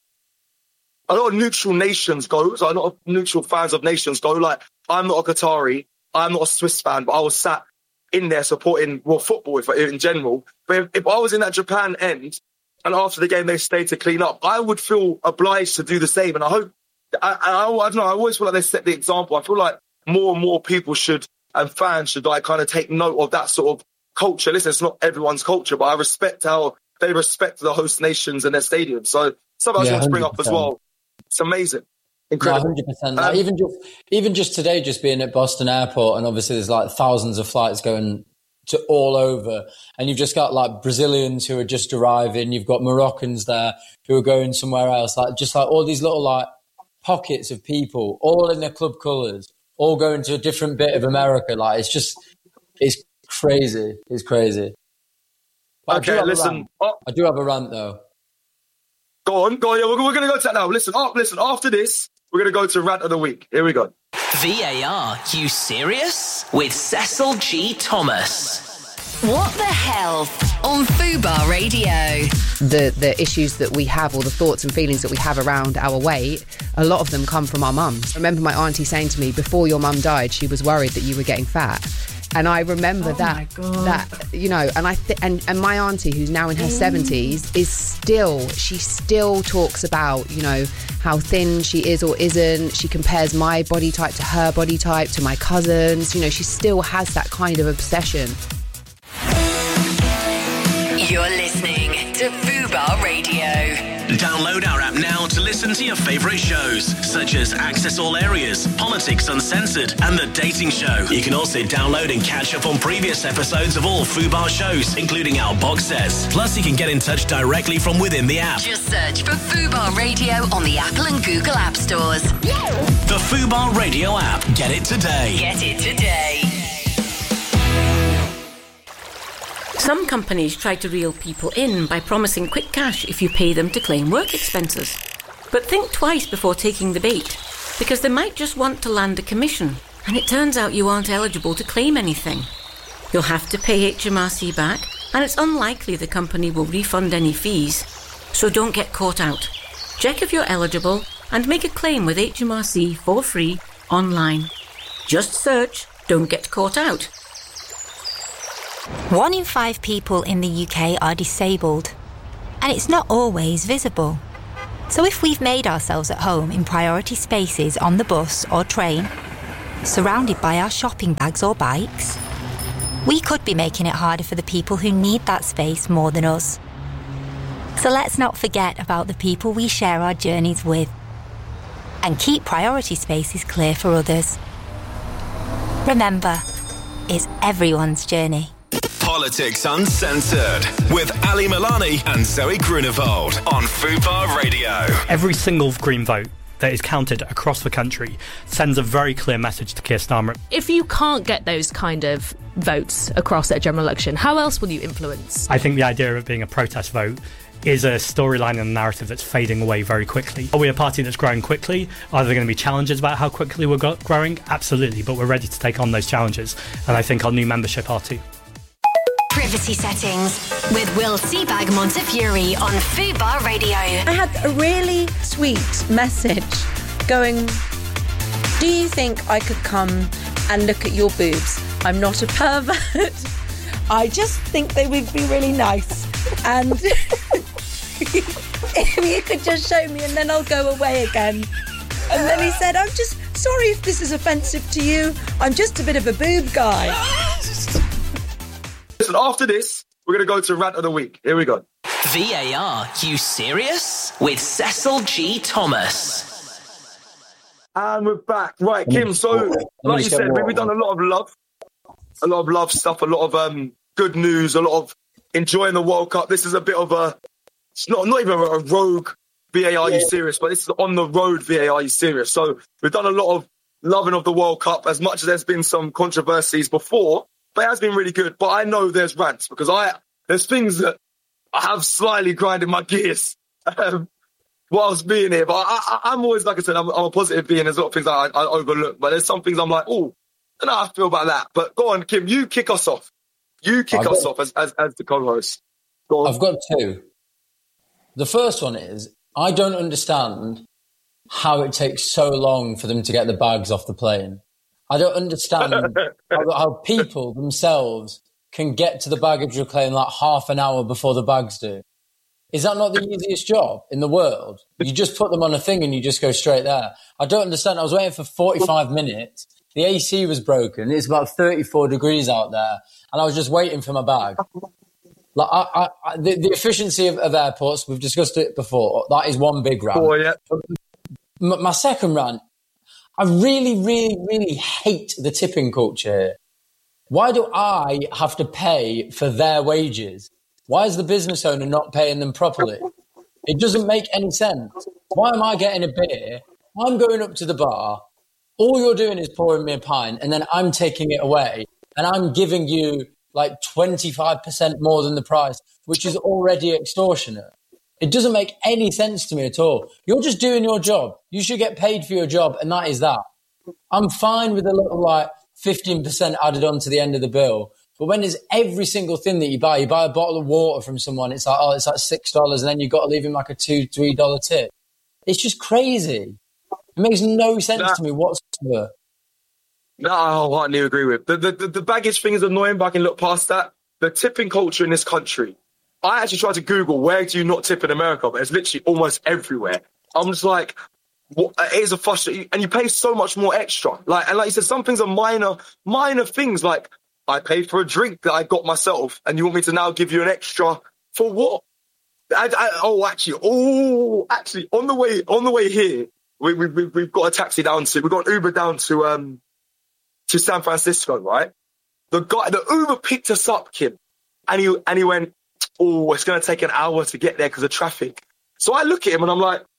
a lot of neutral nations go, so a lot of neutral fans of nations go, like, I'm not a Qatari, I'm not a Swiss fan, but I was sat in there supporting, well, football if, in general. But if, if I was in that Japan end, and after the game they stayed to clean up, I would feel obliged to do the same. And I hope, I, I, I don't know, I always feel like they set the example. I feel like more and more people should, and fans should, like, kind of take note of that sort of culture. Listen, it's not everyone's culture, but I respect how they respect the host nations and their stadiums. So something Yeah, I want to bring up one hundred percent. as well. It's amazing. No, Incredible. one hundred percent. Like, Um, even just even just today, just being at Boston Airport, and obviously there's like thousands of flights going to all over, and you've just got like Brazilians who are just arriving. You've got Moroccans there who are going somewhere else. Like, just like all these little like pockets of people, all in their club colours, all going to a different bit of America. Like, it's just, it's crazy. It's crazy. But I do Okay, have a listen. rant. Oh, I do have a rant though. go on, go on. Yeah, we're, we're going to go to that now. Listen, oh, listen. After this, we're going to go to Rant of the Week. Here we go. V A R, you serious? With Cecil G. Thomas. What the hell on Fubar Radio? the the issues that we have, or the thoughts and feelings that we have around our weight, a lot of them come from our mums. I remember my auntie saying to me, before your mum died, she was worried that you were getting fat. And I remember Oh that, my God. that you know, and I th- and and my auntie, who's now in her seventies, is still she still talks about, you know, how thin she is or isn't. She compares my body type to her body type, to my cousins. You know, she still has that kind of obsession. You're listening to Fubar Radio. Download our app now to listen to your favourite shows, such as Access All Areas, Politics Uncensored, and The Dating Show. You can also download and catch up on previous episodes of all Fubar shows, including our box sets. Plus, you can get in touch directly from within the app. Just search for Fubar Radio on the Apple and Google App Stores. The Fubar Radio app. Get it today. Get it today. Some companies try to reel people in by promising quick cash if you pay them to claim work expenses. But think twice before taking the bait, because they might just want to land a commission, and it turns out you aren't eligible to claim anything. You'll have to pay H M R C back, and it's unlikely the company will refund any fees. So don't get caught out. Check if you're eligible and make a claim with H M R C for free online. Just search don't get caught out. One in five people in the U K are disabled, and it's not always visible. So if we've made ourselves at home in priority spaces on the bus or train, surrounded by our shopping bags or bikes, we could be making it harder for the people who need that space more than us. So let's not forget about the people we share our journeys with, and keep priority spaces clear for others. Remember, it's everyone's journey. Politics Uncensored with Ali Milani and Zoe Grunewald on Fubar Radio. Every single Green vote that is counted across the country sends a very clear message to Keir Starmer. If you can't get those kind of votes across at a general election, how else will you influence? I think the idea of it being a protest vote is a storyline and a narrative that's fading away very quickly. Are we a party that's growing quickly? Are there going to be challenges about how quickly we're go- growing? Absolutely, but we're ready to take on those challenges, and I think our new membership are too. Privacy Settings with Will Seabag Montefiore on Fubar Radio. I had a really sweet message going, do you think I could come and look at your boobs? I'm not a pervert. I just think they would be really nice. And if you could just show me and then I'll go away again. And then he said, I'm just sorry if this is offensive to you. I'm just a bit of a boob guy. Listen, after this, we're going to go to Rant of the Week. Here we go. V A R, you serious? With Cecil G. Thomas. And we're back. Right, Kim, so, like you said, we've done a lot of love. A lot of love stuff, a lot of um, good news, a lot of enjoying the World Cup. This is a bit of a, it's not, not even a rogue V A R, you serious, but this is on the road V A R, you serious. So we've done a lot of loving of the World Cup, as much as there's been some controversies before. But it has been really good. But I know there's rants because I there's things that I have slightly grinded my gears um, whilst being here. But I, I, I'm always, like I said, I'm, I'm a positive being. There's a lot of things I, I overlook. But there's some things I'm like, oh, I don't know how I feel about that. But go on, Kim, you kick us off. You kick I've us got, off as, as, as the co-host. Go on. I've got two. The first one is, I don't understand how it takes so long for them to get the bags off the plane. I don't understand how, how people themselves can get to the baggage claim like half an hour before the bags do. Is that not the easiest job in the world? You just put them on a thing and you just go straight there. I don't understand. I was waiting for forty-five minutes. The A C was broken. It's about thirty-four degrees out there. And I was just waiting for my bag. Like I, I, I, the, the efficiency of, of airports, we've discussed it before. That is one big rant. Oh, yeah. My, my second rant, I really, really, really hate the tipping culture here. Why do I have to pay for their wages? Why is the business owner not paying them properly? It doesn't make any sense. Why am I getting a beer? I'm going up to the bar. All you're doing is pouring me a pint, and then I'm taking it away, and I'm giving you like twenty-five percent more than the price, which is already extortionate. It doesn't make any sense to me at all. You're just doing your job. You should get paid for your job, and that is that. I'm fine with a little, like, fifteen percent added on to the end of the bill. But when there's every single thing that you buy, you buy a bottle of water from someone, it's like, oh, it's like six dollars, and then you've got to leave him like a two dollars, three dollars tip. It's just crazy. It makes no sense nah. to me whatsoever. No, I hardly agree with. The, the, the, the baggage thing is annoying, but I can look past that. The tipping culture in this country, I actually tried to Google, where do you not tip in America? But it's literally almost everywhere. I'm just like, what, it is a frustrating, and you pay so much more extra. Like, and like you said, some things are minor, minor things. Like, I paid for a drink that I got myself, and you want me to now give you an extra for what? I, I, oh, actually, oh, actually, on the way, on the way here, we, we, we, we've got a taxi down to, we've got an Uber down to, um, to San Francisco, right? The guy, the Uber picked us up, Kim, and he, and he went, oh, it's going to take an hour to get there because of traffic. So I look at him and I'm like,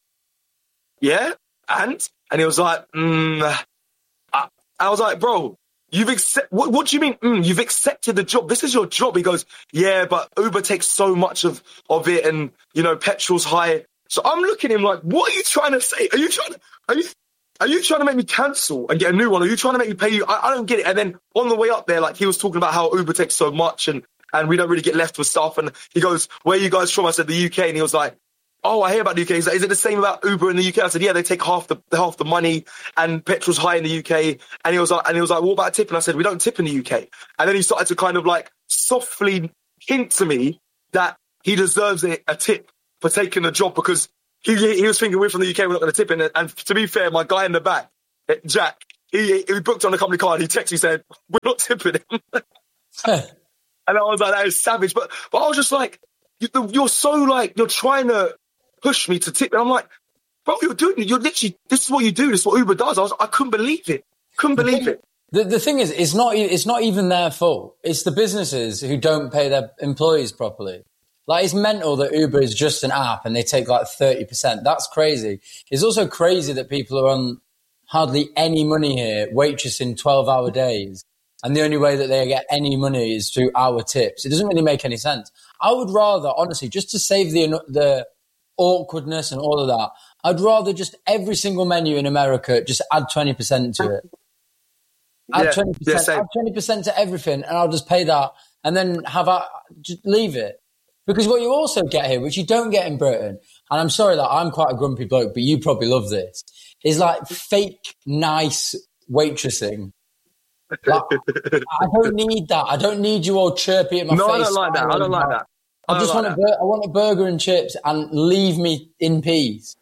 yeah, and? And he was like, mm. I, I was like, bro, you've accept. What, what do you mean? Mm, you've accepted the job. This is your job. He goes, yeah, but Uber takes so much of, of it, and you know, petrol's high. So I'm looking at him like, what are you trying to say? Are you trying to, are you, are you trying to make me cancel and get a new one? Are you trying to make me pay you? I, I don't get it. And then on the way up there, like he was talking about how Uber takes so much and, and we don't really get left with stuff. And he goes, where are you guys from? I said, the U K. And he was like, oh, I hear about the U K. He's like, is it the same about Uber in the U K? I said, yeah, they take half the half the money and petrol's high in the U K. And he was like, and he was like, what about tip? And I said, we don't tip in the U K. And then he started to kind of like softly hint to me that he deserves a, a tip for taking the job because he he was thinking, we're from the U K, we're not going to tip in. And to be fair, my guy in the back, Jack, he, he booked on the company card. He texted me saying, we're not tipping him. And I was like, that is savage. But but I was just like, you're so like, you're trying to push me to tip. And I'm like, bro, you're doing it. You're literally, this is what you do. This is what Uber does. I was, I couldn't believe it. Couldn't believe it. The, the thing is, it's not, it's not even their fault. It's the businesses who don't pay their employees properly. Like, it's mental that Uber is just an app and they take like thirty percent. That's crazy. It's also crazy that people are on hardly any money here, waitressing twelve-hour days. And the only way that they get any money is through our tips. It doesn't really make any sense. I would rather, honestly, just to save the the awkwardness and all of that, I'd rather just every single menu in America just add twenty percent to it. Add yeah, twenty percent, yeah, add twenty percent to everything, and I'll just pay that, and then have a, just leave it. Because what you also get here, which you don't get in Britain, and I'm sorry that I'm quite a grumpy bloke, but you probably love this, is like fake nice waitressing. Like, I don't need that. I don't need you all chirpy at my no, face. No, I don't like that. I don't like that. I, I just like want a bur- I want a burger and chips and leave me in peace.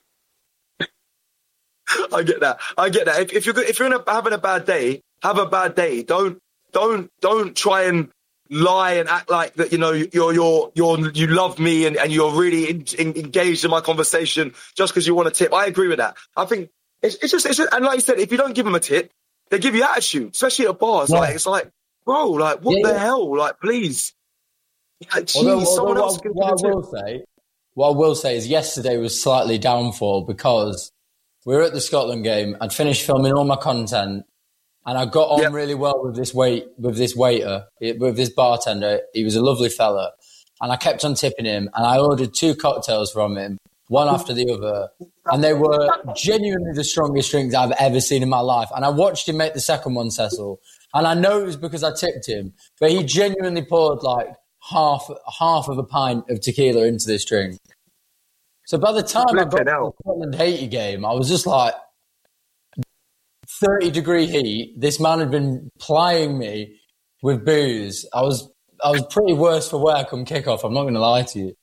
I get that. I get that. If, if you're if you're in a, having a bad day, have a bad day. Don't don't don't try and lie and act like that. You know you're you're you're you love me and, and you're really in, in, engaged in my conversation just because you want a tip. I agree with that. I think it's, it's just it's just, and like you said, if you don't give them a tip, they give you attitude, especially at bars. Yeah. Like it's like, bro, like what yeah, the yeah. hell? Like, please. Like, geez, although, someone although else. What, what I will say, what I will say is, yesterday was slightly downfall because we were at the Scotland game. I'd finished filming all my content, and I got on yep. really well with this wait with this waiter, with this bartender. He was a lovely fella, and I kept on tipping him. And I ordered two cocktails from him, one after the other. And they were genuinely the strongest drinks I've ever seen in my life. And I watched him make the second one, Cecil. And I know it was because I tipped him, but he genuinely poured like half half of a pint of tequila into this drink. So by the time I got to the Scotland Haiti game, I was just like, thirty degree heat. This man had been plying me with booze. I was I was pretty worse for wear come kickoff. I'm not going to lie to you.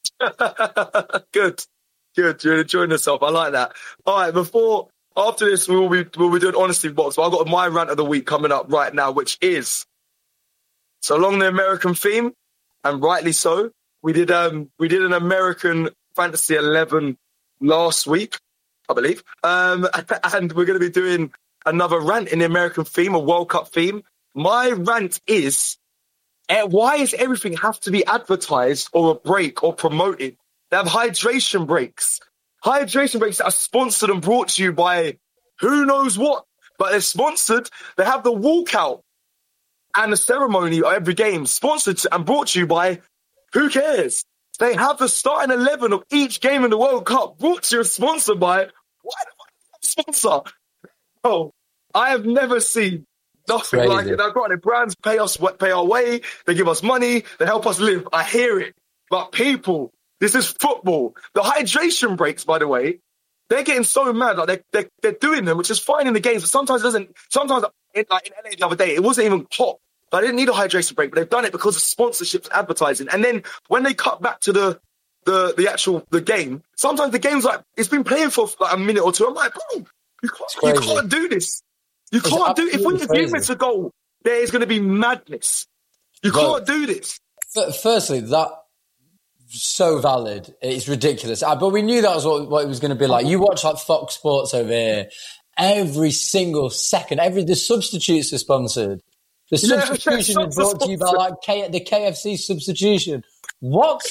Good. Good, you're enjoying yourself. I like that. All right, before, after this, we will be, we'll be doing Honesty Box, but I've got my rant of the week coming up right now, which is, so along the American theme, and rightly so, we did um we did an American Fantasy eleven last week, I believe, um, and we're going to be doing another rant in the American theme, a World Cup theme. My rant is, why does everything have to be advertised or a break or promoted? They have hydration breaks. Hydration breaks that are sponsored and brought to you by who knows what, but they're sponsored. They have the walkout and the ceremony of every game sponsored and brought to you by who cares? They have the starting eleven of each game in the World Cup brought to you and sponsored by why the sponsor? Oh, I have never seen nothing like it. Now, granted, brands pay us, pay our way. They give us money. They help us live. I hear it, but people. This is football. The hydration breaks, by the way, they're getting so mad. Like they're, they're, they're doing them, which is fine in the games, but sometimes it doesn't. Sometimes, in, like in L A the other day, it wasn't even hot. But I didn't need a hydration break, but they've done it because of sponsorships and advertising. And then when they cut back to the the the actual the game, sometimes the game's like, it's been playing for like a minute or two. I'm like, bro, you can't, you can't do this. You It's can't do it. If we absolutely give it a goal, there is going to be madness. You Well, can't do this. F- Firstly, that so valid. It's ridiculous. Uh, but we knew that was what, what it was going to be like. You watch like Fox Sports over here. Every single second, every the substitutes are sponsored. The Yeah, substitution yeah, is brought to you by like K, the K F C substitution. What?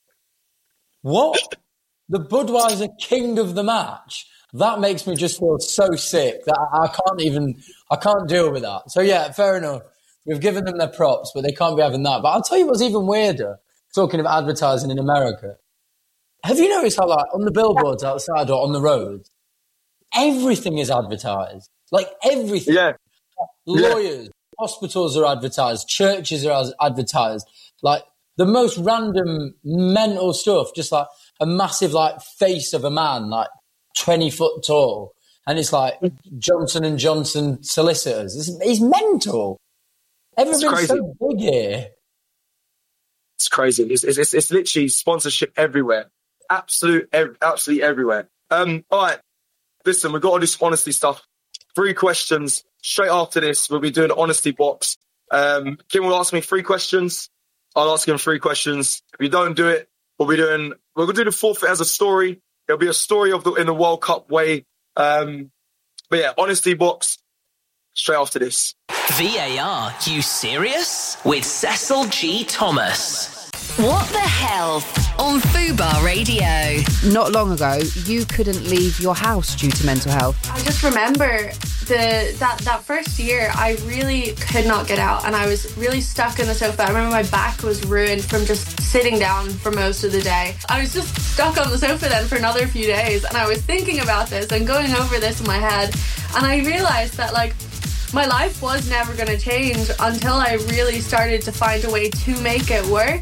What? The Budweiser king of the match. That makes me just feel so sick that I, I can't even, I can't deal with that. So yeah, fair enough. We've given them their props, but they can't be having that. But I'll tell you what's even weirder, talking of advertising in America. Have you noticed how like on the billboards outside or on the roads, everything is advertised? Like everything. Yeah. Lawyers, yeah. Hospitals are advertised, churches are advertised. Like the most random mental stuff, just like, a massive like face of a man, like twenty foot tall, and it's like Johnson and Johnson solicitors. It's, it's mental. Everything's so big here. It's crazy. It's, it's, it's literally sponsorship everywhere. Absolute, ev- absolutely everywhere. Um, all right. Listen, we've got all this honesty stuff. Three questions. Straight after this, we'll be doing an honesty box. Um, Kim will ask me three questions. I'll ask him three questions. If you don't do it, we'll be doing, we're going to do the forfeit as a story. It'll be a story of the, in the World Cup way. Um, but yeah, honesty box. Straight after this. V A R, you serious? With Cecil G. Thomas. What the hell on Fubar Radio? Not long ago, you couldn't leave your house due to mental health. I just remember the that, that first year, I really could not get out and I was really stuck in the sofa. I remember my back was ruined from just sitting down for most of the day. I was just stuck on the sofa then for another few days and I was thinking about this and going over this in my head, and I realised that like my life was never going to change until I really started to find a way to make it work.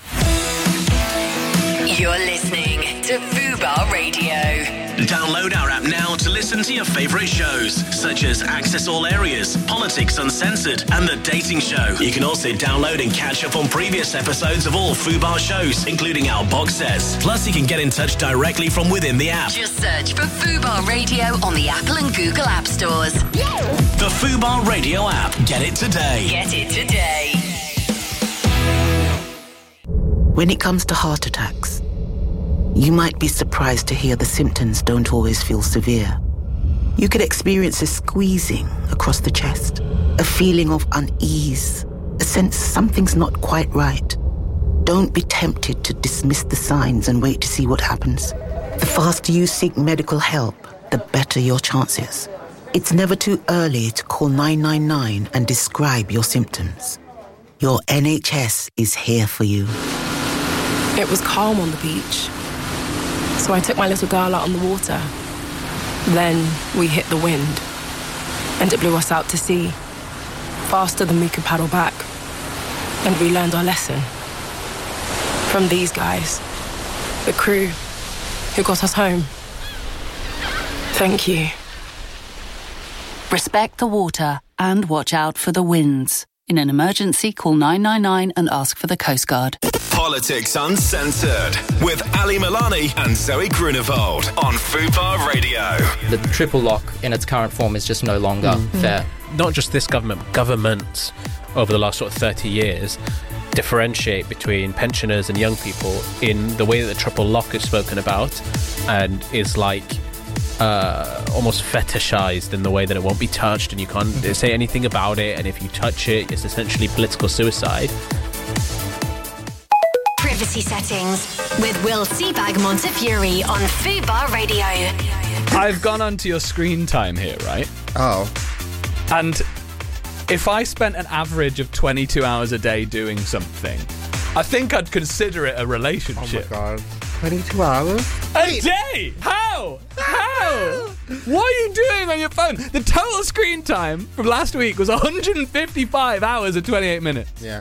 You're listening to Fubar Radio. Download our app now to listen to your favourite shows, such as Access All Areas, Politics Uncensored, and The Dating Show. You can also download and catch up on previous episodes of all Fubar shows, including our box sets. Plus, you can get in touch directly from within the app. Just search for Fubar Radio on the Apple and Google App Stores. The Fubar Radio app. Get it today. Get it today. When it comes to heart attacks, you might be surprised to hear the symptoms don't always feel severe. You could experience a squeezing across the chest, a feeling of unease, a sense something's not quite right. Don't be tempted to dismiss the signs and wait to see what happens. The faster you seek medical help, the better your chances. It's never too early to call nine nine nine and describe your symptoms. Your N H S is here for you. It was calm on the beach, so I took my little girl out on the water. Then we hit the wind, and it blew us out to sea, faster than we could paddle back. And we learned our lesson from these guys, the crew who got us home. Thank you. Respect the water and watch out for the winds. In an emergency, call nine nine nine and ask for the Coast Guard. Politics Uncensored with Ali Milani and Zoe Grunewald on Fubar Radio. The triple lock in its current form is just no longer mm. fair. Not just this government, governments over the last sort of thirty years differentiate between pensioners and young people in the way that the triple lock is spoken about and is like uh, almost fetishized in the way that it won't be touched and you can't mm-hmm. say anything about it, and if you touch it, it's essentially political suicide. Privacy settings with Will Seabag Montefiore on Fubar Radio. I've gone onto your screen time here, right? Oh. And if I spent an average of twenty-two hours a day doing something, I think I'd consider it a relationship. Oh my God. twenty-two hours? A day? How? How? What are you doing on your phone? The total screen time from last week was one hundred fifty-five hours and twenty-eight minutes. Yeah.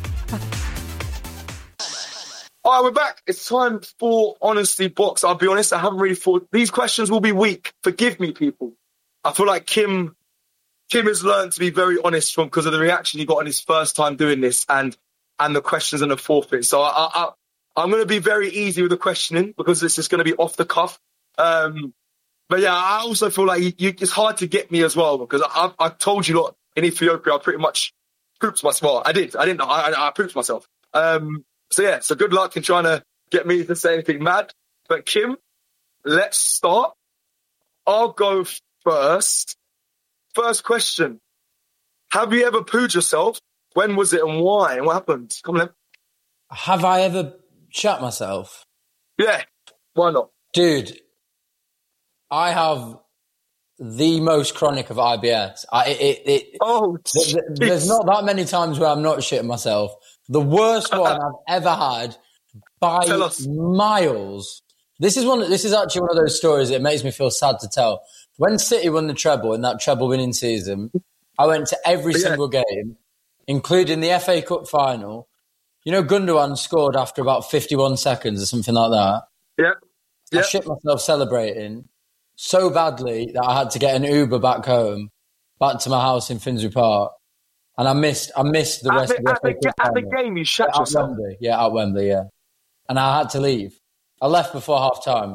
All right, we're back. It's time for Honesty Box. I'll be honest, I haven't really thought... These questions will be weak. Forgive me, people. I feel like Kim Kim has learned to be very honest from because of the reaction he got on his first time doing this and and the questions and the forfeit. So I, I, I, I'm going to be very easy with the questioning because this is going to be off the cuff. Um, but yeah, I also feel like you, you, it's hard to get me as well because I, I, I told you lot in Ethiopia I pretty much pooped myself. Well, I did. I didn't. I, I, I pooped myself. Um, So yeah, so good luck in trying to get me to say anything mad. But Kim, let's start. I'll go first. First question. Have you ever pooed yourself? When was it and why? And what happened? Come on then. Have I ever shat myself? Yeah, why not? Dude, I have the most chronic of I B S. I, it, it, oh, th- th- there's not that many times where I'm not shitting myself. The worst one I've ever had by miles. This is one. This is actually one of those stories that makes me feel sad to tell. When City won the treble in that treble winning season, I went to every yeah. single game, including the F A Cup final. You know, Gundogan scored after about fifty-one seconds or something like that. Yeah. I shit myself celebrating so badly that I had to get an Uber back home, back to my house in Finsbury Park. And I missed I missed the At rest the, of the at the, at the game, you shut at yourself. Wembley. Yeah, at Wembley, yeah. And I had to leave. I left before half time.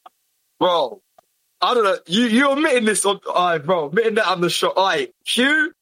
Bro, I don't know. You, you're admitting this on, all right, bro, admitting that I'm the shot. All right, Hugh,